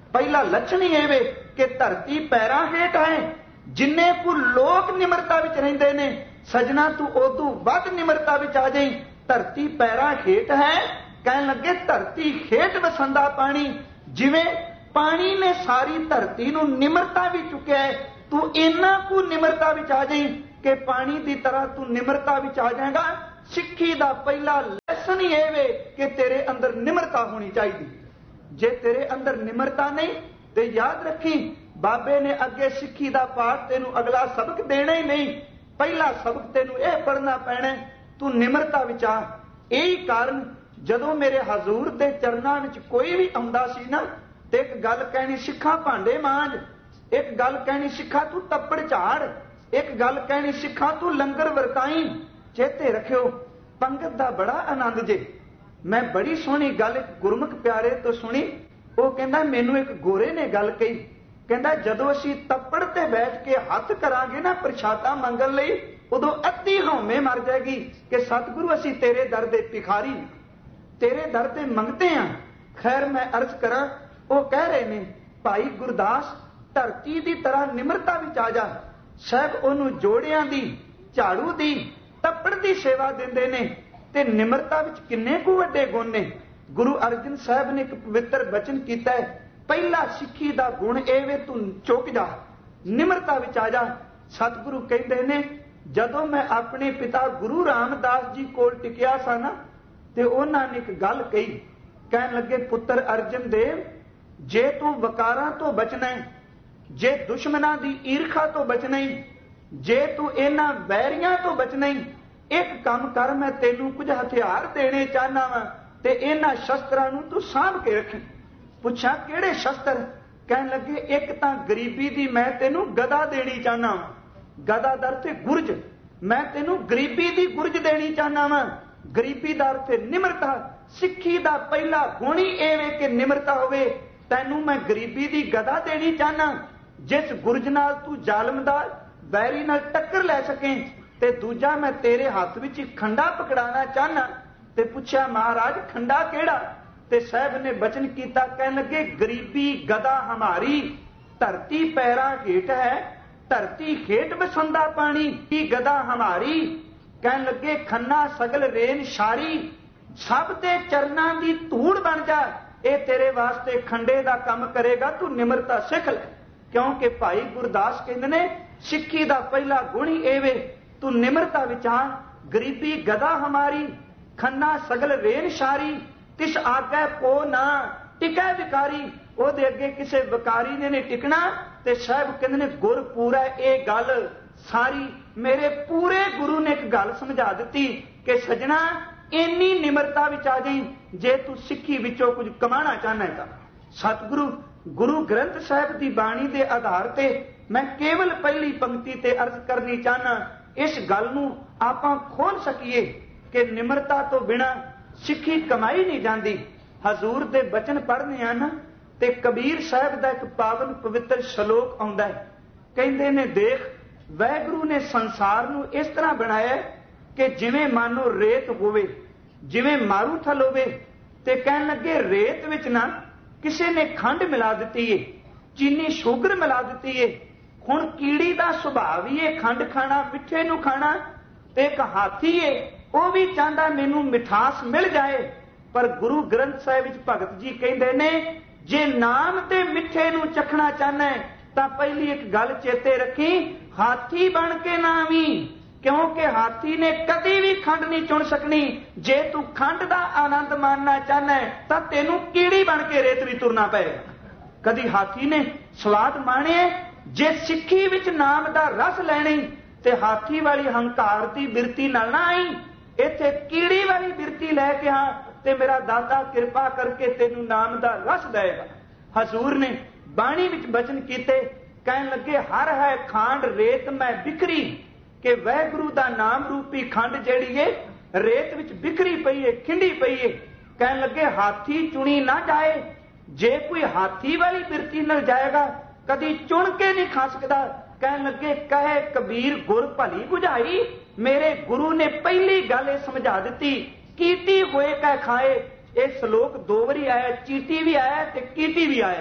Speaker 1: ਪਹਿਲਾ ਲੱਛਣ ਹੀ ਇਹ ਵੇ ਕਿ ਧਰਤੀ ਪੈਰਾਂ ਹੇਠ ਹੈ। ਜਿੰਨੇ ਕੁ ਲੋਕ ਨਿਮਰਤਾ ਵਿੱਚ ਰਹਿੰਦੇ ਨੇ ਸਜਣਾ, ਤੂੰ ਉਦੋਂ ਵੱਧ ਨਿਮਰਤਾ ਵਿੱਚ ਆ ਜਾਈਂ। ਧਰਤੀ ਪੈਰਾਂ ਹੇਠ ਹੈ, ਕਹਿਣ ਲੱਗੇ ਧਰਤੀ ਹੇਠ ਵਸੰਦਾ ਪਾਣੀ। ਜਿਵੇਂ ਪਾਣੀ ਨੇ ਸਾਰੀ ਧਰਤੀ ਨੂੰ ਨਿਮਰਤਾ ਵੀ ਚੁੱਕਿਆ ਹੈ, ਤੂੰ ਇੰਨਾ ਕੁ ਨਿਮਰਤਾ ਵਿੱਚ ਆ ਜਾਈਂ ਕਿ ਪਾਣੀ ਦੀ ਤਰ੍ਹਾਂ ਤੂੰ ਨਿਮਰਤਾ ਵਿੱਚ ਆ ਜਾਏਗਾ। ਸਿੱਖੀ ਦਾ ਪਹਿਲਾ ਲੈਸਨ ਹੀ ਇਹ ਵੇ ਕਿ ਤੇਰੇ ਅੰਦਰ ਨਿਮਰਤਾ ਹੋਣੀ ਚਾਹੀਦੀ। ਜੇ ਤੇਰੇ ਅੰਦਰ ਨਿਮਰਤਾ ਨਹੀਂ ਤੇ ਯਾਦ ਰੱਖੀ, ਬਾਬੇ ਨੇ ਅੱਗੇ ਸਿੱਖੀ ਦਾ ਪਾਠ ਤੈਨੂੰ ਅਗਲਾ ਸਬਕ ਦੇਣਾ ਹੀ ਨਹੀਂ। ਪਹਿਲਾ ਸਬਕ ਤੈਨੂੰ ਇਹ ਪੜ੍ਹਨਾ ਪੈਣਾ, ਤੂੰ ਨਿਮਰਤਾ ਵਿੱਚ ਆ। ਇਹੀ ਕਾਰਨ ਜਦੋਂ ਮੇਰੇ ਹਜ਼ੂਰ ਦੇ ਚਰਨਾਂ ਵਿੱਚ ਕੋਈ ਵੀ ਆਉਂਦਾ ਸੀ ਨਾ, ਤੇ ਇੱਕ ਗੱਲ ਕਹਿਣੀ, ਸਿੱਖਾ ਭਾਂਡੇ ਮਾਂਜ। ਇੱਕ ਗੱਲ ਕਹਿਣੀ, ਸਿੱਖਾ ਤੂੰ ਤੱਪੜ ਝਾੜ। ਇੱਕ ਗੱਲ ਕਹਿਣੀ, ਸਿੱਖਾ ਤੂੰ ਲੰਗਰ ਵਰਤਾਈ। ਚੇਤੇ ਰੱਖਿਓ, ਪੰਗਤ ਦਾ ਬੜਾ ਆਨੰਦ ਜੇ। ਮੈਂ ਬੜੀ ਸੋਹਣੀ ਗੱਲ ਇੱਕ ਗੁਰਮੁਖ ਪਿਆਰੇ ਤੋਂ ਸੁਣੀ। ਉਹ ਕਹਿੰਦਾ, ਮੈਨੂੰ ਇੱਕ ਗੋਰੇ ਨੇ ਗੱਲ ਕਹੀ, ਕਹਿੰਦਾ ਜਦੋਂ ਅਸੀਂ ਤੱਪੜ ਤੇ ਬੈਠ ਕੇ ਹੱਥ ਕਰਾਂਗੇ ਨਾ ਪ੍ਰਸ਼ਾਦਾ ਮੰਗਣ ਲਈ, ਉਦੋਂ ਅੱਧੀ ਹਉਮੈ ਮਰ ਜਾਏਗੀ ਕਿ ਸਤਿਗੁਰੂ ਅਸੀਂ ਤੇਰੇ ਦਰ ਦੇ ਭਿਖਾਰੀ, ਤੇਰੇ ਦਰ ਤੇ ਮੰਗਤੇ ਹਾਂ। ਖੈਰ ਮੈਂ ਅਰਜ਼ ਕਰਾਂ, ਉਹ ਕਹਿ ਰਹੇ ਨੇ, ਭਾਈ ਗੁਰਦਾਸ ਧਰਤੀ ਦੀ ਤਰ੍ਹਾਂ ਨਿਮਰਤਾ ਵਿੱਚ ਆ ਜਾ। ਸਾਹਿਬ ਉਹਨੂੰ ਜੋੜਿਆਂ ਦੀ, ਝਾੜੂ ਦੀ, ਤੱਪੜ ਦੀ ਸੇਵਾ ਦਿੰਦੇ ਨੇ। ਤੇ ਨਿਮਰਤਾ ਵਿੱਚ ਕਿੰਨੇ ਕੁ ਵੱਡੇ ਗੁਣ ਨੇ। ਗੁਰੂ ਅਰਜਨ ਸਾਹਿਬ ਨੇ ਇੱਕ ਪਵਿੱਤਰ ਬਚਨ ਕੀਤਾ ਹੈ, ਪਹਿਲਾ ਸਿੱਖੀ ਦਾ ਗੁਣ ਇਹ ਵੇ ਤੂੰ ਚੁੱਕ ਜਾ, ਨਿਮਰਤਾ ਵਿੱਚ ਆ ਜਾ। ਸਤਿਗੁਰੂ ਕਹਿੰਦੇ ਨੇ, ਜਦੋਂ ਮੈਂ ਆਪਣੇ ਪਿਤਾ ਗੁਰੂ ਰਾਮਦਾਸ ਜੀ ਕੋਲ ਟਿਕਿਆ ਸਾਂ ਨਾ, ਤੇ ਉਹਨਾਂ ਨੇ ਇੱਕ ਗੱਲ ਕਹੀ। ਕਹਿਣ ਲੱਗੇ, ਪੁੱਤਰ ਅਰਜਨ ਦੇਵ, ਜੇ ਤੂੰ ਵਕਾਰਾਂ ਤੋਂ ਬਚਣਾ ਹੈ, ਜੇ ਦੁਸ਼ਮਣਾਂ ਦੀ ਈਰਖਾ ਤੋਂ ਬਚਣਾ ਹੈ, ਜੇ ਤੂੰ ਇਹਨਾਂ ਵੈਰੀਆਂ ਤੋਂ ਬਚਣਾ ਹੈ, ਇੱਕ ਕੰਮ ਕਰ, ਮੈਂ ਤੈਨੂੰ ਕੁਝ ਹਥਿਆਰ ਦੇਣੇ ਚਾਹਨਾ ਵਾਂ, ਤੇ ਇਹਨਾਂ ਸ਼ਸਤਰਾਂ ਨੂੰ ਤੂੰ ਸਾਂਭ ਕੇ ਰੱਖੀ। ਪੁੱਛਾਂ ਕਿਹੜੇ ਸ਼ਸਤਰ? ਕਹਿਣ ਲੱਗੇ, ਇੱਕ ਤਾਂ ਗਰੀਬੀ ਦੀ ਮੈਂ ਤੈਨੂੰ ਗਦਾ ਦੇਣੀ ਚਾਹਨਾ ਵਾਂ, ਗਦਾ ਦਰ ਤੇ ਗੁਰਜ, ਮੈਂ ਤੈਨੂੰ ਗਰੀਬੀ ਦੀ ਗੁਰਜ ਦੇਣੀ ਚਾਹਨਾ ਵਾਂ। ਗਰੀਬੀ ਦਰ ਤੇ ਨਿਮਰਤਾ। ਸਿੱਖੀ ਦਾ ਪਹਿਲਾ ਗੁਣ ਹੀ ਇਹ ਵੇ ਕਿ ਨਿਮਰਤਾ ਹੋਵੇ। ਤੈਨੂੰ ਮੈਂ ਗਰੀਬੀ ਦੀ ਗਦਾ ਦੇਣੀ ਚਾਹਨਾ, ਜਿਸ ਗੁਰਜ ਨਾਲ ਤੂੰ ਜ਼ਾਲਮ ਦਾ, ਵੈਰੀ ਨਾਲ ਟੱਕਰ ਲੈ ਸਕੇ। ਤੇ ਦੂਜਾ, ਮੈਂ ਤੇਰੇ ਹੱਥ ਵਿੱਚ ਖੰਡਾ ਪਕੜਾਣਾ ਚਾਹਨਾ। ਤੇ ਪੁੱਛਿਆ, ਮਹਾਰਾਜ ਖੰਡਾ ਕਿਹੜਾ? ਤੇ ਸਾਹਿਬ ਨੇ ਬਚਨ ਕੀਤਾ, ਕਹਿਣ ਲੱਗੇ, ਗਰੀਬੀ ਗਦਾ ਹਮਾਰੀ, ਧਰਤੀ ਪੈਰਾਂ ਹੇਠ ਹੈ, ਧਰਤੀ ਹੇਠ ਵਸੰਦਾ ਪਾਣੀ, ਕੀ ਗਦਾ ਹਮਾਰੀ। ਕਹਿਣ ਲੱਗੇ, ਖੰਨਾ ਸਗਲ ਰੇਨ ਸ਼ਾਰੀ, ਸਭ ਦੇ ਚਰਨਾਂ ਦੀ ਧੂੜ ਬਣ ਜਾ। ਇਹ ਤੇਰੇ ਵਾਸਤੇ ਖੰਡੇ ਦਾ ਕੰਮ ਕਰੇਗਾ, ਤੂੰ ਨਿਮਰਤਾ ਸਿੱਖ ਲੈ। ਕਿਉਂਕਿ ਭਾਈ ਗੁਰਦਾਸ ਕਹਿੰਦੇ ਨੇ, ਸਿੱਖੀ ਦਾ ਪਹਿਲਾ ਗੁਣ ਹੀ ਇਹ ਵੇ, ਤੂੰ ਨਿਮਰਤਾ ਵਿੱਚ ਆ। ਗਰੀਬੀ ਗਦਾ ਹਮਾਰੀ, ਖੰਨਾ ਸਗਲ ਰੇਨ ਸ਼ਾਰੀ, ਤਿਸ ਆਗੇ ਕੋ ਨਾ ਟਿਕੈ ਵਿਕਾਰੀ। ਉਹਦੇ ਅੱਗੇ ਕਿਸੇ ਵਿਕਾਰੀ ਨੇ ਨਹੀਂ ਟਿਕਣਾ। ਤੇ ਸਾਹਿਬ ਕਹਿੰਦੇ ਨੇ, ਗੁਰ ਪੂਰਾ। ਇਹ ਗੱਲ ਸਾਰੀ ਮੇਰੇ ਪੂਰੇ ਗੁਰੂ ਨੇ ਇੱਕ ਗੱਲ ਸਮਝਾ ਦਿੱਤੀ ਕਿ ਸਜਣਾ, ਇੰਨੀ ਨਿਮਰਤਾ ਵਿੱਚ ਆ ਜਾਈਂ ਜੇ ਤੂੰ ਸਿੱਖੀ ਵਿੱਚੋਂ ਕੁਝ ਕਮਾਣਾ ਚਾਹਨਾ ਹੈ ਤਾਂ। ਸਤਿਗੁਰੂ ਗੁਰੂ ਗ੍ਰੰਥ ਸਾਹਿਬ ਦੀ ਬਾਣੀ ਦੇ ਆਧਾਰ ਤੇ ਮੈਂ ਕੇਵਲ ਪਹਿਲੀ ਪੰਕਤੀ ਤੇ ਅਰਜ਼ ਕਰਨੀ ਚਾਹਨਾ, ਇਸ ਗੱਲ ਨੂੰ ਆਪਾਂ ਖੋਲ ਸਕੀਏ ਕਿ ਨਿਮਰਤਾ ਤੋਂ ਬਿਨਾਂ ਸਿੱਖੀ ਕਮਾਈ ਨਹੀਂ ਜਾਂਦੀ। ਹਜ਼ੂਰ ਦੇ ਬਚਨ ਪੜ੍ਹਨੇ ਆ ਨਾ, ਤੇ ਕਬੀਰ ਸਾਹਿਬ ਦਾ ਇੱਕ ਪਾਵਨ ਪਵਿੱਤਰ ਸ਼ਲੋਕ ਆਉਂਦਾ ਹੈ। ਕਹਿੰਦੇ ਨੇ, ਦੇਖ ਵਾਹਿਗੁਰੂ ਨੇ ਸੰਸਾਰ ਨੂੰ ਇਸ ਤਰ੍ਹਾਂ ਬਣਾਇਆ ਕਿ ਜਿਵੇਂ ਮਾਨੋ ਰੇਤ ਹੋਵੇ, ਜਿਵੇਂ ਮਾਰੂਥਲ ਹੋਵੇ। ਤੇ ਕਹਿਣ ਲੱਗੇ, ਰੇਤ ਵਿੱਚ ਨਾ ਕਿਸੇ ਨੇ ਖੰਡ ਮਿਲਾ ਦਿੱਤੀ ਏ, ਚੀਨੀ ਸ਼ੂਗਰ ਮਿਲਾ ਦਿੱਤੀ ਏ। ਹੁਣ ਕੀੜੀ ਦਾ ਸੁਭਾਅ ਵੀ ਇਹ ਖੰਡ ਖਾਣਾ, ਮਿੱਠੇ ਨੂੰ ਖਾਣਾ। ਤੇ ਇੱਕ ਹਾਥੀ ਏ, ਉਹ ਵੀ ਚਾਹੁੰਦਾ ਮੈਨੂੰ ਮਿਠਾਸ ਮਿਲ ਜਾਏ। ਪਰ ਗੁਰੂ ਗ੍ਰੰਥ ਸਾਹਿਬ ਵਿੱਚ ਭਗਤ ਜੀ ਕਹਿੰਦੇ ਨੇ, ਜੇ ਨਾਮ ਤੇ ਮਿੱਠੇ ਨੂੰ ਚਖਣਾ ਚਾਹਨਾ ਹੈ ਤਾਂ ਪਹਿਲੀ ਇੱਕ ਗੱਲ ਚੇਤੇ ਰੱਖੀ, ਹਾਥੀ ਬਣ ਕੇ ਨਾ ਆਵੀਂ। ਕਿਉਂਕਿ ਹਾਥੀ ਨੇ ਕਦੀ ਵੀ ਖੰਡ ਨਹੀਂ ਚੁਣ ਸਕਣੀ। ਜੇ ਤੂੰ ਖੰਡ ਦਾ ਆਨੰਦ ਮਾਣਨਾ ਚਾਹਨਾ ਹੈ ਤਾਂ ਤੈਨੂੰ ਕੀੜੀ ਬਣ ਕੇ ਰੇਤ ਵੀ ਤੁਰਨਾ ਪਏਗਾ। ਕਦੀ ਹਾਥੀ ਨੇ ਸਵਾਦ ਮਾਣਿਆ। ਜੇ ਸਿੱਖੀ ਵਿੱਚ ਨਾਮ ਦਾ ਰਸ ਲੈਣੀ ਤੇ ਹਾਥੀ ਵਾਲੀ ਹੰਕਾਰ ਦੀ ਬਿਰਤੀ ਨਾਲ ਨਾ ਆਈ, ਇੱਥੇ ਕੀੜੀ ਵਾਲੀ ਬਿਰਤੀ ਲੈ ਕੇ ਆ ਤੇ ਮੇਰਾ ਦਾਤਾ ਕਿਰਪਾ ਕਰਕੇ ਤੈਨੂੰ ਨਾਮ ਦਾ ਰਸ ਦੇਗਾ। ਹਜ਼ੂਰ ਨੇ ਬਾਣੀ ਵਿੱਚ ਬਚਨ ਕੀਤੇ, ਕਹਿਣ ਲੱਗੇ, ਹਰ ਹੈ ਖਾਂਡ ਰੇਤ ਮੈਂ ਬਿਖਰੀ, ਕਿ ਵਾਹਿਗੁਰੂ ਦਾ ਨਾਮ ਰੂਪੀ ਖੰਡ ਜਿਹੜੀ ਏ ਰੇਤ ਵਿੱਚ ਬਿਖਰੀ ਪਈ ਏ, ਖਿੰਡੀ ਪਈ ਏ। ਕਹਿਣ ਲੱਗੇ, ਹਾਥੀ ਚੁਣੀ ਨਾ ਜਾਏ। ਜੇ ਕੋਈ ਹਾਥੀ ਵਾਲੀ ਬਿਰਤੀ ਨਾਲ ਜਾਏਗਾ ਕਦੀ ਚੁਣ ਕੇ ਨਹੀਂ ਖਾ ਸਕਦਾ। ਕਹਿਣ ਲੱਗੇ, ਕਹੇ ਕਬੀਰ ਗੁਰ ਭਲੀ ਬੁਝਾਈ। ਮੇਰੇ ਗੁਰੂ ਨੇ ਪਹਿਲੀ ਗੱਲ ਇਹ ਸਮਝਾ ਦਿੱਤੀ, ਕੀਟੀ ਹੋਏ ਕਹਿ ਖਾਏ। ਇਹ ਸ਼ਲੋਕ ਦੋ ਵਾਰੀ ਆਇਆ, ਚੀਟੀ ਵੀ ਆਇਆ ਤੇ ਕੀਟੀ ਵੀ ਆਇਆ।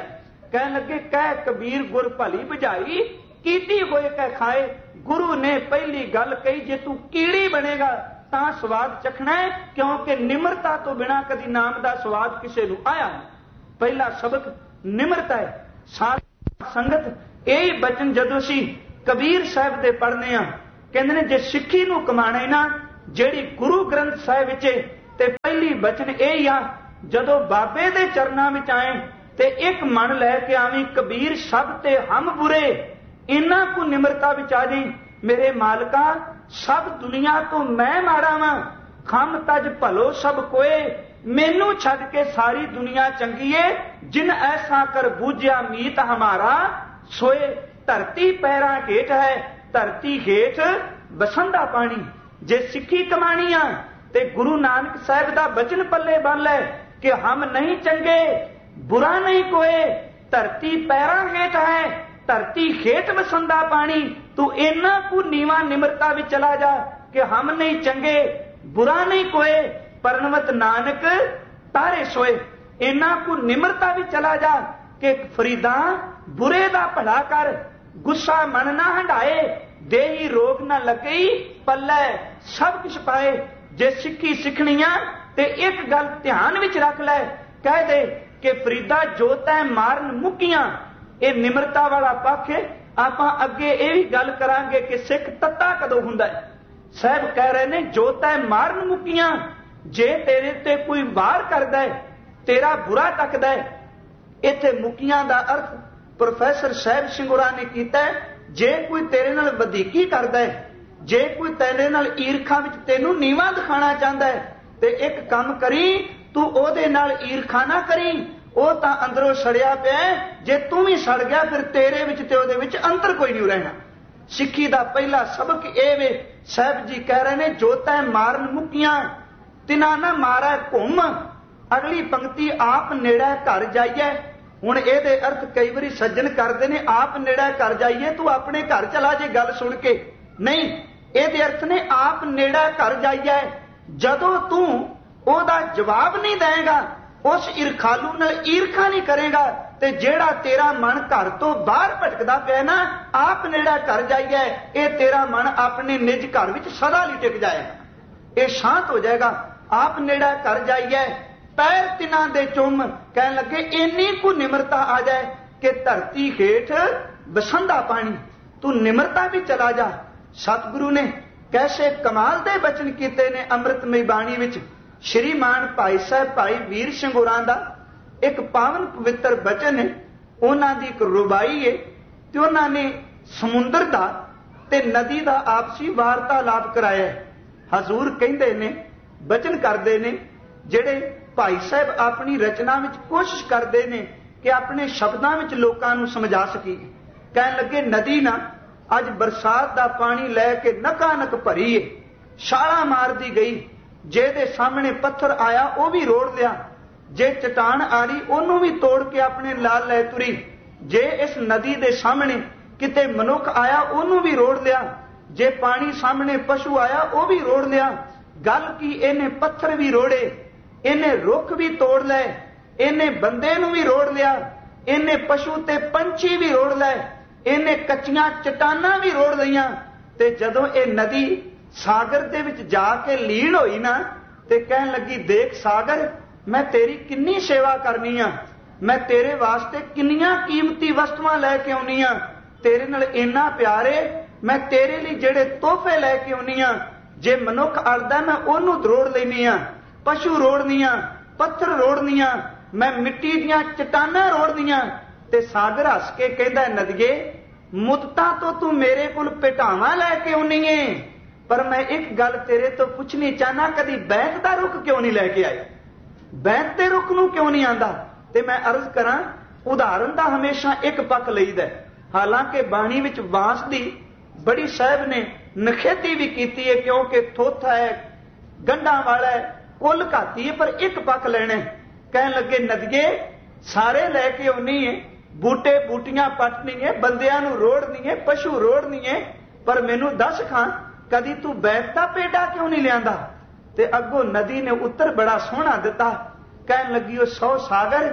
Speaker 1: कहन लगे कह कबीर गुर भली बुझाई कीती होए कह खाए। गुरु ने पहली गल कही जे तू कीड़ी बनेगा तां स्वाद चखना है, क्योंकि निमरता तो बिना कदी नाम का स्वाद किसी नूं आया नहीं। पहला सबक निमरता है। साध संगत यही बचन जदों असीं कबीर साहब दे पढ़ने आ, कहंदे ने जे सिੱਖੀ नूं कमाणे ना ਜਿਹੜੀ गुरु ग्रंथ साहिब विच ते पहली बचन यही आ, जदों बाबे दे चरनां विच आए ते एक मन लैके आवीं कबीर सब ते हम बुरे, इन्हां को निमरता विच आ जाई। मेरे मालका सब दुनिया तो मैं माड़ा वां, खम तज भलो सब कोए, मैनू छड्ड के सारी दुनिया चंगी है। जिन ऐसा कर बूझिया मीत हमारा, सोए धरती पैरां हेठ है, धरती हेठ बसंदा पानी। जे सिੱਖੀ कमाणी आ ते गुरु नानक साहिब दा बचन पल्ले बन लै कि हम नहीं चंगे बुरा नहीं कोए, धरती पैरां हेठ है, धरती हेठ बसंदा पानी। तू इन्ना को नीवा निमरता भी चला जा कि हम नहीं चंगे बुरा नहीं कोए, परनवत नानक तारे सोए। इन्ना को निमरता भी चला जा कि फरीदा बुरे दा भला कर, गुस्सा मन ना हंडाए, देही रोग ना लगई पल्ले सब कुछ पाए। जे सिੱਖੀ सिखनी आ ते एक गल ध्यान विच रख लै, कह दे कि फरीदा जो तै मारन मुक्कियां, ये निमरता वाला पक्ष है। आपां अगे ये भी गल करांगे कि सिख तत्ता कदों हुंदा है। साहब कह रहे ने जो तै मारन मुक्कियां, जे तेरे ते कोई वार करदा है, तेरा बुरा तकदा है। इत्थे मुक्कियां दा अर्थ प्रोफैसर साहिब सिंगुरा ने कीता है, जे कोई तेरे नाल वधीकी करदा है, जे कोई तेरे नाल ईरखा विच तैनूं नीवा दिखाना चाहता है, ते एक काम करी, तू ओदे नाल ईरखा ना करी, ਉਹ ਤਾਂ ਅੰਦਰੋਂ ਸੜਿਆ ਪਿਆ। ਜੇ ਤੂੰ ਵੀ ਸੜ ਗਿਆ ਫਿਰ ਤੇਰੇ ਵਿੱਚ ਤੇ ਉਹਦੇ ਵਿੱਚ ਅੰਤਰ ਕੋਈ ਨਹੀਂ ਰਹਿਣਾ। ਸਿੱਖੀ ਦਾ ਪਹਿਲਾ ਸਬਕ ਇਹ ਵੇ, ਸਾਹਿਬ ਜੀ ਕਹਿ ਰਹੇ ਨੇ ਜੋ ਤੈ ਮਾਰਨ ਮੁੱਕੀਆਂ ਤਿਨਾ ਨਾ ਮਾਰੈ ਘੁੰਮ। ਅਗਲੀ ਪੰਕਤੀ ਆਪ ਨੇੜੇ ਘਰ ਜਾਈਏ। ਹੁਣ ਇਹਦੇ ਅਰਥ ਕਈ ਵਾਰੀ ਸੱਜਣ ਕਰਦੇ ਨੇ ਆਪ ਨੇੜੇ ਘਰ ਜਾਈਏ, ਤੂੰ ਆਪਣੇ ਘਰ ਚਲਾ ਜੇ ਗੱਲ ਸੁਣ ਕੇ। ਨਹੀਂ, ਇਹਦੇ ਅਰਥ ਨੇ ਆਪ ਨੇੜੇ ਘਰ ਜਾਈਏ। ਜਦੋਂ ਤੂੰ ਉਹਦਾ ਜਵਾਬ ਨਹੀਂ ਦੇਵੇਗਾ, उस ईरखालू नाल ईरखा नहीं करेगा, ते जेड़ा तेरा मन घर तो बाहर भटकदा पिया ना, आप नेड़ा घर जाइए, ये तेरा मन अपने निज घर विच सदा लई टिक जाएगा, ये शांत हो जाएगा। आप नेड़ा घर जाइए, पैर तिना दे चुम। कहन लगे इन्नी को निमरता आ जाए कि धरती हेठ बसंदा पानी। तू निमरता भी चला जा। सतगुरु ने कैसे कमाल दे बचन कीते ने अमृतमई बाणी विच। श्रीमान भाई साहब भाई वीर ਸਿੰਘ ਹੋਰਾਂ ਦਾ एक पावन पवित्र बचन है, उन्हां दी एक रुबाई है, ते उन्हां ने समुंदर दा ते नदी दा आपसी वार्तालाप कराया। हजूर कहंदे ने बचन करदे ने ਜਿਹੜੇ भाई साहब अपनी रचना विच कोशिश करदे ने कि अपने शब्दां विच लोकां नूं समझा सकी। कहन लगे नदी ना अज बरसात दा पानी लैके नकानक भरी है, छाला मारदी गई। जे दे सामने पत्थर आया वह भी रोड़ लिया, जे चट्टान आ रही ओनू भी तोड़ के अपने लाल लै तुरी। जे इस नदी दे सामने किते मनुख आया ओनू भी रोड़ लिया, जे पानी सामने पशु आया वह भी रोड़ लिया। गल की इन्हें पत्थर भी रोड़े, इन्हें रुख भी तोड़ लै, इन्हें बंदे नू भी रोड़ लिया, इन्हें पशु ते पंछी भी रोड़ लै, इन्हें कच्चियां चट्टानां भी रोड़ लईयां। ते जदों ये नदी सागर दे विच जाके लीन होई ना, ते कहन लगी देख सागर, मैं तेरी किन्नी सेवा करनी आ, मैं तेरे वास्ते किन्नियां कीमती वस्तुआं लैके आउनी आ, तेरे नाल इन्ना प्यार है, मैं तेरे लिए जेड़े तोहफे लैके आउनी आ। जे मनुख अड़दा मैं ओनू रोड़ लैनी आ, पशु रोड़नी आ, पत्थर रोड़नी आ, मैं मिट्टी दियां चट्टानां रोड़नी आ। ते सागर हस के कहंदा नदिए मुद्दतां तो तू मेरे कोल पिटावां लैके आउनी है, पर मैं एक गल तेरे तो पुछनी चाहना, कदी बैंत दा रुख क्यों नहीं लैके आए, बैंत दे रुख नूं क्यों नहीं आंदा। ते मैं अर्ज करां उदाहरण दा हमेशा एक पक्ष लईदा, हालांकि बाणी विच बांस दी बड़ी साहिब ने नखेती भी कीती है, क्योंकि थोथा है, गंढां वाला है, कुल घाती है, पर एक पक्ष लेना है। कहन लगे नदिए सारे लैके आउनी है, बूटे बूटियां पटनी है, बंदियां नूं रोड़नी है, पशु रोड़नी है, पर मैनू दस खां कदी तू बैठता पेड़ा क्यों नहीं लियांदा। ते अगों नदी ने उत्तर बड़ा सोहना दिता। कहन लगी ओ सौ सागर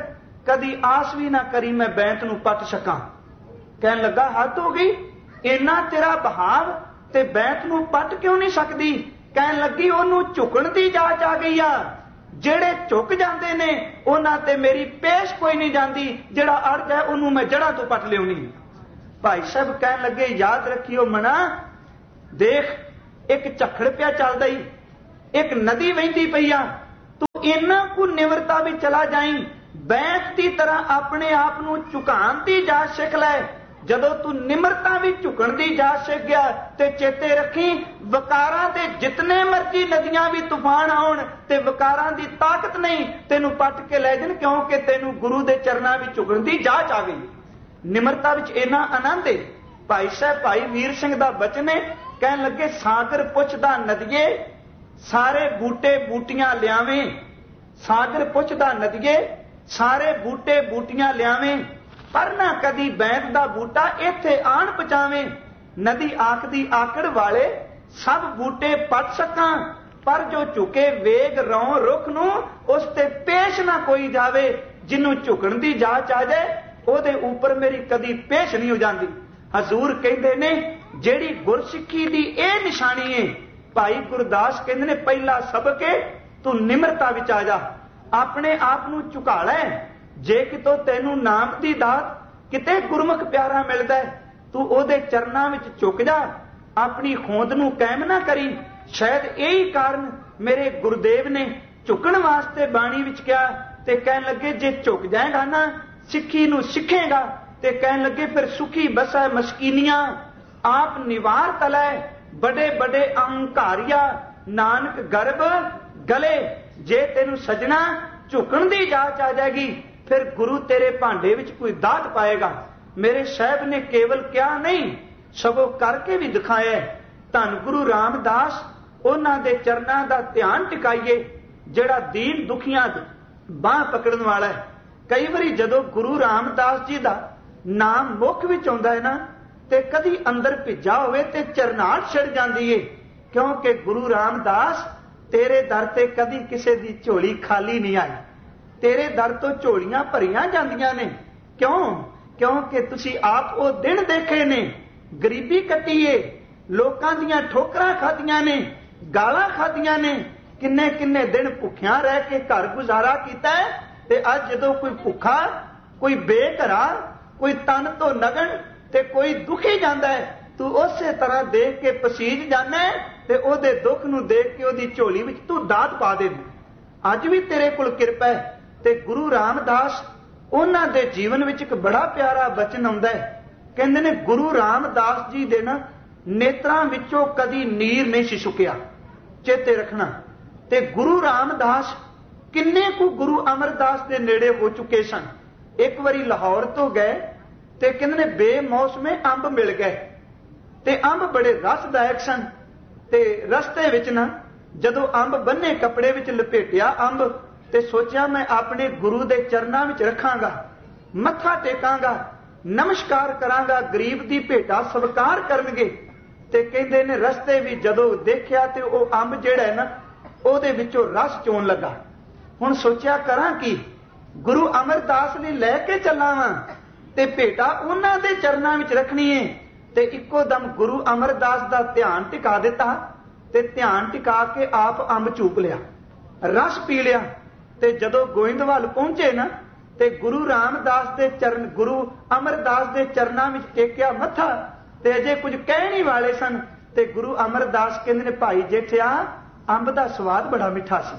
Speaker 1: कदी आस भी ना करी मैं बैंत नूं पट सकां। कहन लगा हद हो गई, इन्ना तेरा बहाव ते बैंत नूं पट क्यों नहीं सकदी? कहन लगी ओनू झुकण दी जाच आ गई आ, ਜਿਹੜੇ ਝੁਕ ਜਾਂਦੇ ਨੇ ਉਹਨਾਂ ਤੇ ਮੇਰੀ ਪੇਸ਼ ਕੋਈ ਨਹੀਂ ਜਾਂਦੀ, ਜਿਹੜਾ ਅੜ ਜਾਏ ਉਹਨੂੰ ਮੈਂ ਜੜ੍ਹਾਂ ਤੋਂ ਪੱਟ ਲਿਆਉਣੀ। ਭਾਈ ਸਾਹਿਬ ਕਹਿਣ ਲੱਗੇ ਯਾਦ ਰੱਖਿਓ ਮਣਾ, ਦੇਖ ਇੱਕ ਝੱਖੜ ਪਿਆ ਚੱਲਦਾ ਹੀ, ਇੱਕ ਨਦੀ ਵਹਿੰਦੀ ਪਈ ਆ, ਤੂੰ ਇੰਨਾ ਕੁ ਨਿਮਰਤਾ ਵਿੱਚ ਚਲਾ ਜਾਈਂ, ਬੈਂਤ ਦੀ ਤਰ੍ਹਾਂ ਆਪਣੇ ਆਪ ਨੂੰ ਝੁਕਾਉਣ ਦੀ ਜਾਚ ਸਿੱਖ ਲੈ। ਜਦੋਂ ਤੂੰ ਨਿਮਰਤਾ ਵਿੱਚ ਝੁਕਣ ਦੀ ਜਾਚ ਸਿੱਖ ਗਿਆ ਤੇ ਚੇਤੇ ਰੱਖੀ ਵਕਾਰਾਂ ਦੇ ਜਿਤਨੇ ਮਰਜ਼ੀ ਨਦੀਆਂ ਵੀ ਤੂਫਾਨ ਆਉਣ ਤੇ ਵਕਾਰਾਂ ਦੀ ਤਾਕਤ ਨਹੀਂ ਤੈਨੂੰ ਪੱਟ ਕੇ ਲੈ ਜਾਣ, ਕਿਉਂਕਿ ਤੈਨੂੰ ਗੁਰੂ ਦੇ ਚਰਨਾਂ ਵਿੱਚ ਝੁਕਣ ਦੀ ਜਾਚ ਆ ਗਈ। ਨਿਮਰਤਾ ਵਿੱਚ ਇੰਨਾ ਆਨੰਦ ਹੈ। ਭਾਈ ਸਾਹਿਬ ਭਾਈ ਵੀਰ ਸਿੰਘ ਦਾ ਬਚਨ ਹੈ, ਕਹਿਣ ਲੱਗੇ ਸਾਗਰ ਪੁੱਛਦਾ ਨਦੀਏ ਸਾਰੇ ਬੂਟੇ ਬੂਟੀਆਂ ਲਿਆਵੇਂ, ਸਾਗਰ ਪੁੱਛਦਾ ਨਦੀਏ ਸਾਰੇ ਬੂਟੇ ਬੂਟੀਆਂ ਲਿਆਵੇਂ, पर ना कदी बैंत दा बूटा इत्थे आण पहुंचावे। नदी आखदी आकड़ वाले सब बूटे पट सकां, पर जो झुके वेग रौ रुख नूं उस ते पेश ना कोई जावे। जिन्नू झुकण दी जाच आ जाए ओदे उपर मेरी कदी पेश नहीं हो जाती। हजूर कहंदे ने जेड़ी गुरसिੱਖੀ दी ए निशानी है, भाई गुरदास कहंदे ने पहला सबक है तू निमरता विच आ जा, अपने आप नूं झुका लै। जे कितों तैनू नाम दी दात किते गुरमुख प्यारा मिलदा है, तू ओदे चरनां विच झुक जा, अपनी होंद नूं कायम ना करी। शायद यही कारण मेरे गुरुदेव ने झुकण वास्ते बाणी विच कहा ते कहन लगे जे झुक जाएगा ना सिੱਖੀ नूं सिखेगा ते कहन लगे फिर सुखी बसै मस्कीनियां आप निवार तलै बड़े बड़े अहंकारिया नानक गर्भ गले। जे तेनू सजना झुकण दी जाच आ जाएगी फिर गुरु तेरे भांडे विच कोई दात पाएगा। मेरे साहब ने केवल क्या नहीं सगों करके भी दिखाया। धन गुरु रामदास उन्हां दे चरनां दा ध्यान टिकाइए, जिहड़ा दीन दुखियां दी बांह पकड़न वाला है। कई बारी जदों गुरु रामदास जी दा नाम मुख विच आउंदा है ना ते कदी अंदर भिजा होवे ते चरनाहट छिड़ जांदी है, क्योंकि गुरु रामदास तेरे दर ते कदी किसे दी झोली खाली नहीं आई, तेरे दर तो झोलियां भरियां जांदियां ने। क्यों? क्योंकि तुसी आप वो दिन देखे ने, गरीबी कट्टी है, लोकां दियां ठोकरां खादियां ने, गालां खादियां ने, किन्ने किन्ने दिन भुखियां रह के घर गुजारा कीता है। ते अज जदों कोई भुखा कोई बेघरा कोई तन तो नगन ते कोई दुखी जांदा है, तू उसे तरह देख के पसीज जाना है ते ओदे दुख नूं देख के ओदी झोली विच तू दात पा दे। अज भी तेरे कोल किरपा है। ते गुरु रामदास उन्हां दे जीवन विच एक बड़ा प्यारा बचन आउंदा है, कहंदे ने गुरु रामदास जी दे ना नेत्रां विचों कदी नीर नहीं सी सुकिया। चेते रखना। ते गुरु रामदास किन्ने कु गुरु अमरदास दे नेड़े हो चुके सन। एक बारी लाहौर तो गए ते कहंदे ने बेमौसमे अंब मिल गए ते अंब बड़े रसदायक सन। ते रस्ते विच ना जदों अंब बन्ने कपड़े विच लपेटिया अंब ते सोचा मैं अपने गुरु दे चरनां विच रखांगा, मत्था टेकांगा, नमस्कार करांगा, गरीब दी भेटा स्वीकार करनगे। ते कहंदे ने रस्ते भी जदों देखिया ते ओह अंब जिहड़ा है ना ओहदे विचों रस चोण लगा। हुण सोचिया करां की, गुरु अमरदास लई लै के चलां वां ते भेटा उन्हां दे चरनां विच रखनी है। ते इक्को दम गुरु अमरदास दा ध्यान टिका दिता ते ध्यान टिका के आप अंब चूप लिया, रस पी लिया। ते जदों गोइंदवाल पहुंचे ना ते गुरु रामदास दे चरण गुरु अमरदास दे चरनां विच टेकिया मत्था ते अजे कुछ कहने वाले सन ते गुरु अमरदास कहंदे ने भाई जेठिया अंब दा स्वाद बड़ा मिठा सी,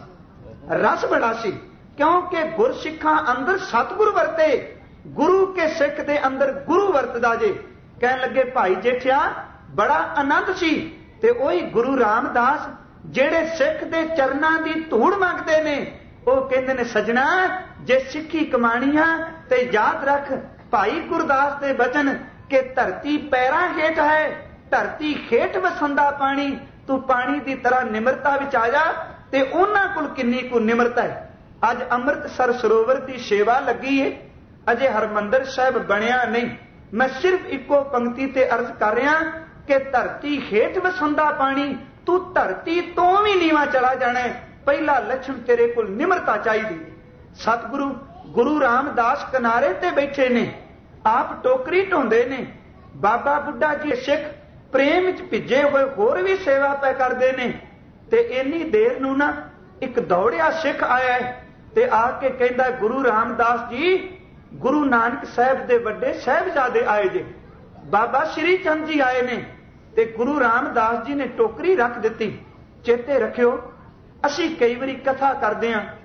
Speaker 1: रस बड़ा सी, क्योंकि गुरसिखां अंदर सतगुरु वरते, गुरु के सिख दे अंदर गुरु वरतदा जे। कहन लगे भाई जेठिया बड़ा आनंद सी। ते ओही गुरु रामदास जेड़े सिख दे चरनां दी धूड़ मंगदे ने ਉਹ ਕਹਿੰਦੇ ਨੇ ਸਜਣਾ ਜੇ ਸਿੱਖੀ ਕਮਾਣੀਆਂ ਤੇ ਯਾਦ ਰੱਖ ਭਾਈ ਗੁਰਦਾਸ ਦੇ ਬਚਨ ਕਿ ਧਰਤੀ ਪੈਰਾਂ ਹੇਠ ਹੈ, ਧਰਤੀ ਹੇਠ ਵਸੰਦਾ ਪਾਣੀ, ਤੂੰ ਪਾਣੀ ਦੀ ਤਰ੍ਹਾਂ ਨਿਮਰਤਾ ਵਿੱਚ ਆ ਜਾ। ਤੇ ਉਹਨਾਂ ਕੋਲ ਕਿੰਨੀ ਕੁ ਨਿਮਰਤਾ ਹੈ। ਅੱਜ ਅੰਮ੍ਰਿਤਸਰ ਸਰੋਵਰ ਦੀ ਸੇਵਾ ਲੱਗੀ ਏ, ਅਜੇ ਹਰਮੰਦਰ ਸਾਹਿਬ ਬਣਿਆ ਨਹੀਂ। ਮੈਂ ਸਿਰਫ ਇੱਕੋ ਪੰਕਤੀ ਤੇ ਅਰਜ਼ ਕਰ ਰਿਹਾ ਕਿ ਧਰਤੀ ਹੇਠ ਵਸੰਦਾ ਪਾਣੀ, ਤੂੰ ਧਰਤੀ ਤੋਂ ਵੀ ਨੀਵਾਂ ਚਲਾ ਜਾਣਾ ਹੈ। पहला लक्षण तेरे को निमरता चाहिए। सतगुरु ਗੁਰੂ ਰਾਮਦਾਸ ਕਿਨਾਰੇ ਤੇ ਬੈਠੇ ਨੇ, ਆਪ ਟੋਕਰੀ ਢੋਂਦੇ ਨੇ। ਬਾਬਾ ਬੁੱਢਾ ਜੀ ਸਿੱਖ ਪ੍ਰੇਮ ਵਿੱਚ ਭਿੱਜੇ ਹੋਏ ਹੋਰ ਵੀ ਸੇਵਾ ਪੈ ਕਰਦੇ ਨੇ। ਤੇ ਇੰਨੀ ਦੇਰ ਨੂੰ ਨਾ ਇੱਕ ਦੌੜਿਆ ਸਿੱਖ ਆਇਆ ਤੇ ਆ ਕੇ ਕਹਿੰਦਾ, ਗੁਰੂ ਰਾਮਦਾਸ ਜੀ, ਗੁਰੂ ਨਾਨਕ ਸਾਹਿਬ ਦੇ ਵੱਡੇ ਸਾਹਿਬਜ਼ਾਦੇ ਆਏ ਜੇ, ਬਾਬਾ ਸ਼੍ਰੀ ਚੰਦ ਜੀ ਆਏ ਨੇ। ਤੇ ਗੁਰੂ ਰਾਮਦਾਸ ਜੀ ਨੇ ਟੋਕਰੀ ਰੱਖ ਦਿੱਤੀ। ਚੇਤੇ ਰੱਖਿਓ, ਅਸੀਂ ਕਈ ਵਾਰੀ ਕਥਾ ਕਰਦੇ ਹਾਂ